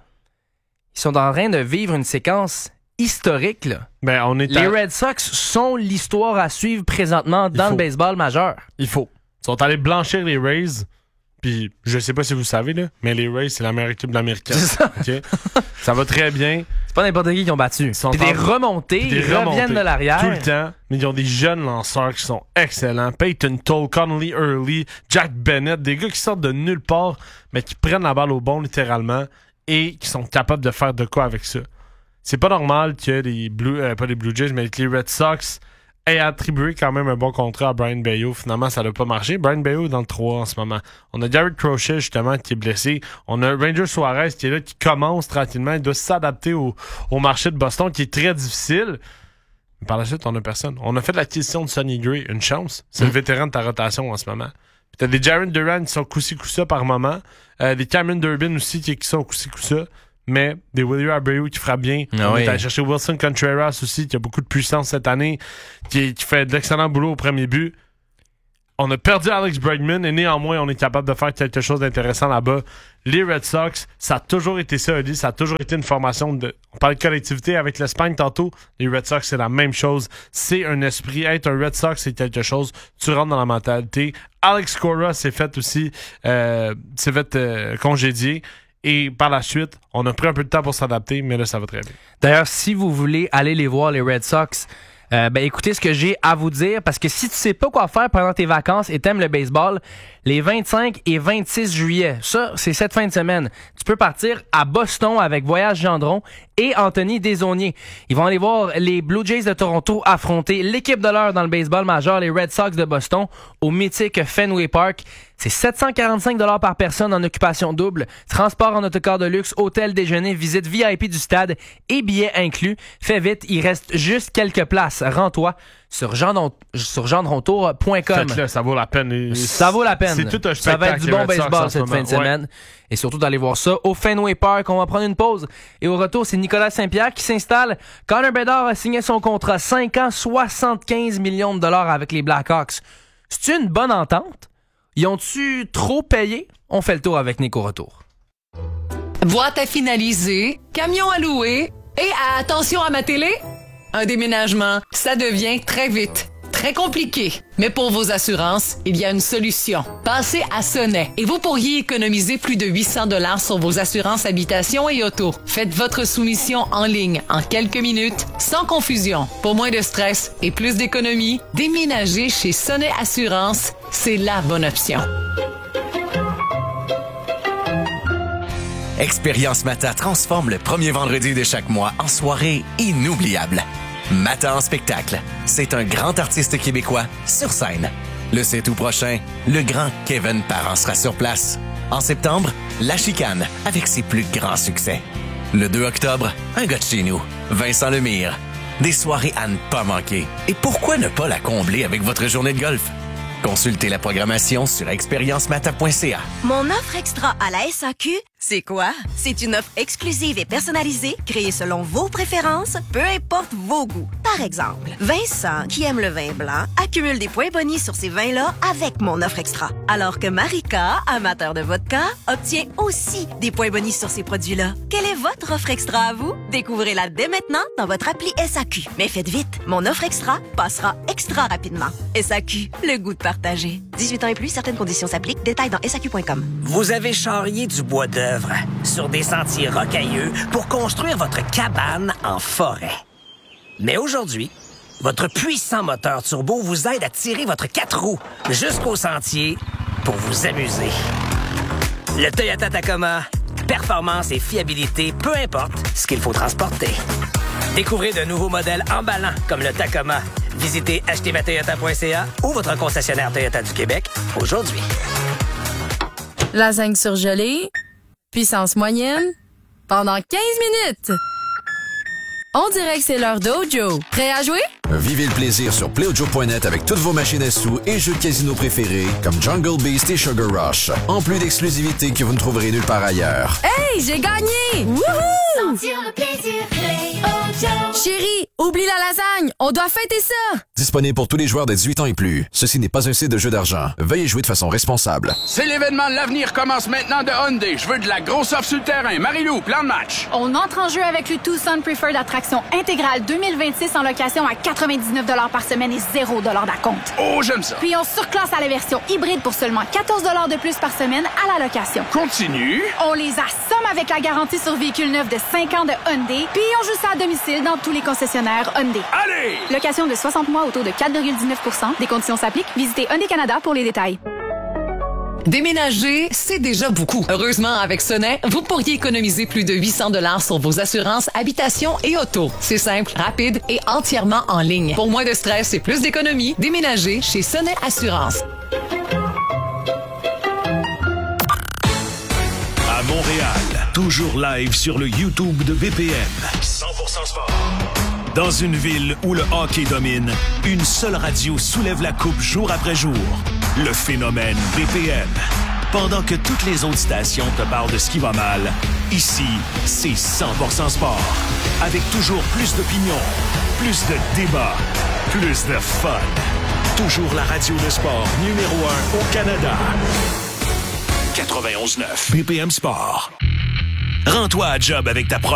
ils sont en train de vivre une séquence historique. Là. Ben, on est les à... Red Sox sont l'histoire à suivre présentement dans le baseball majeur. Il faut. Ils sont allés blanchir les Rays. Puis, je sais pas si vous savez, là, mais les Rays, c'est la meilleure équipe de l'américaine. C'est ça. Okay? Ça va très bien. C'est pas n'importe qui qui ont battu. Ils sont des remontées, ils reviennent remontées, de l'arrière. Tout le temps, mais ils ont des jeunes lanceurs qui sont excellents. Peyton Toll, Connolly Early, Jack Bennett, des gars qui sortent de nulle part, mais qui prennent la balle au bon littéralement et qui sont capables de faire de quoi avec ça. C'est pas normal que les Blue, euh, pas les Blue Jays, mais que les Red Sox aient attribué quand même un bon contrat à Brian Bayo. Finalement, ça n'a pas marché. Brian Bayo est dans le trois en ce moment. On a Jared Crochet, justement, qui est blessé. On a Ranger Suarez qui est là, qui commence tranquillement. Il doit s'adapter au, au marché de Boston, qui est très difficile. Mais par la suite, on a personne. On a fait l'acquisition de Sonny Gray. Une chance. C'est mmh. le vétéran de ta rotation en ce moment. Puis t'as des Jarren Duran qui sont coup-ci coup-ça par moment. Euh, des Cameron Durbin aussi qui, qui sont coup-ci coup-ça. Mais des Willie Abreu qui fera bien. Ah on oui. est allé chercher Wilson Contreras aussi, qui a beaucoup de puissance cette année, qui, qui fait de l'excellent boulot au premier but. On a perdu Alex Bregman et néanmoins, on est capable de faire quelque chose d'intéressant là-bas. Les Red Sox, ça a toujours été ça, Oli. Ça a toujours été une formation de... On parle de collectivité avec l'Espagne tantôt. Les Red Sox, c'est la même chose. C'est un esprit. Être un Red Sox, c'est quelque chose. Tu rentres dans la mentalité. Alex Cora s'est fait aussi... Euh, s'est fait euh, congédier. Et par la suite, on a pris un peu de temps pour s'adapter, mais là, ça va très bien. D'ailleurs, si vous voulez aller les voir, les Red Sox, euh, ben écoutez ce que j'ai à vous dire, parce que si tu sais pas quoi faire pendant tes vacances et t'aimes le baseball, les vingt-cinq et vingt-six juillet, ça, c'est cette fin de semaine, tu peux partir à Boston avec Voyage Gendron et Anthony Desaulniers. Ils vont aller voir les Blue Jays de Toronto affronter l'équipe de l'heure dans le baseball majeur, les Red Sox de Boston, au mythique Fenway Park. C'est sept cent quarante-cinq dollars par personne en occupation double, transport en autocar de luxe, hôtel, déjeuner, visite V I P du stade et billets inclus. Fais vite, il reste juste quelques places. Rends-toi sur gendrontour point com. Faites-le, ça vaut la peine. Ça vaut la peine. C'est tout un spectacle. Ça va être du bon baseball cette fin de semaine. Ouais. Et surtout d'aller voir ça au Fenway Park. On va prendre une pause. Et au retour, c'est Nicolas Saint-Pierre qui s'installe. Connor Bedard a signé son contrat. cinq ans, soixante-quinze millions de dollars avec les Blackhawks. C'est une bonne entente? Ils ont-tu trop payé? On fait le tour avec Nick au retour. Boîte à finaliser, camion à louer et attention à ma télé. Un déménagement, ça devient très vite, très compliqué. Mais pour vos assurances, il y a une solution. Passez à Sonnet et vous pourriez économiser plus de huit cents dollars sur vos assurances habitation et auto. Faites votre soumission en ligne en quelques minutes, sans confusion. Pour moins de stress et plus d'économie, déménagez chez Sonnet Assurance, c'est la bonne option. Expérience Mata transforme le premier vendredi de chaque mois en soirée inoubliable. Mata en spectacle, c'est un grand artiste québécois sur scène. Le sept août prochain, le grand Kevin Parent sera sur place. En septembre, La Chicane avec ses plus grands succès. Le deux octobre, un gars de chez nous, Vincent Lemire. Des soirées à ne pas manquer. Et pourquoi ne pas la combler avec votre journée de golf? Consultez la programmation sur expérience mata point c a. Mon offre extra à la S A Q, c'est quoi? C'est une offre exclusive et personnalisée, créée selon vos préférences, peu importe vos goûts. Par exemple, Vincent, qui aime le vin blanc, accumule des points bonus sur ces vins-là avec mon offre extra. Alors que Marika, amateur de vodka, obtient aussi des points bonus sur ces produits-là. Quelle est votre offre extra à vous? Découvrez-la dès maintenant dans votre appli S A Q. Mais faites vite, mon offre extra passera extra rapidement. S A Q, le goût de partager. dix-huit ans et plus, certaines conditions s'appliquent. Détails dans S A Q point com. Vous avez charrié du bois d'œuvre sur des sentiers rocailleux pour construire votre cabane en forêt. Mais aujourd'hui, votre puissant moteur turbo vous aide à tirer votre quatre roues jusqu'au sentier pour vous amuser. Le Toyota Tacoma, performance et fiabilité, peu importe ce qu'il faut transporter. Découvrez de nouveaux modèles emballants comme le Tacoma. Visitez achetez ma toyota point c a ou votre concessionnaire Toyota du Québec aujourd'hui. Lasagne surgelée, puissance moyenne, pendant quinze minutes. On dirait que c'est l'heure d'Ojo. Prêt à jouer? Vivez le plaisir sur play ojo point net avec toutes vos machines à sous et jeux de casino préférés comme Jungle Beast et Sugar Rush. En plus d'exclusivités que vous ne trouverez nulle part ailleurs. Hey, j'ai gagné! Wouhou! Sentir le plaisir, Play Ojo. Chérie, oublie Oublie la lasagne! On doit fêter ça! Disponible pour tous les joueurs de dix-huit ans et plus. Ceci n'est pas un site de jeu d'argent. Veuillez jouer de façon responsable. C'est l'événement de l'avenir commence maintenant de Hyundai. Je veux de la grosse offre sur le terrain. Marie-Lou, plan de match. On entre en jeu avec le Tucson Preferred Attraction intégrale deux mille vingt-six en location à quatre-vingt-dix-neuf dollars par semaine et zéro dollars d'acompte. Oh, j'aime ça. Puis on surclasse à la version hybride pour seulement quatorze dollars de plus par semaine à la location. Continue. On les assomme avec la garantie sur véhicule neuf de cinq ans de Hyundai. Puis on joue ça à domicile dans tous les concessionnaires Hyundai. Allez! Location de soixante mois au taux de quatre virgule dix-neuf pour cent. Des conditions s'appliquent. Visitez Hyundai Canada pour les détails. Déménager, c'est déjà beaucoup. Heureusement, avec Sonnet, vous pourriez économiser plus de huit cents dollars sur vos assurances habitation et auto. C'est simple, rapide et entièrement en ligne. Pour moins de stress et plus d'économie, déménagez chez Sonnet Assurance. À Montréal, toujours live sur le YouTube de B P M. cent pour cent sport. Dans une ville où le hockey domine, une seule radio soulève la coupe jour après jour. Le phénomène B P M. Pendant que toutes les autres stations te parlent de ce qui va mal, ici, c'est cent pour cent sport. Avec toujours plus d'opinions, plus de débats, plus de fun. Toujours la radio de sport numéro un au Canada. quatre-vingt-onze neuf B P M Sport. Rends-toi à job avec ta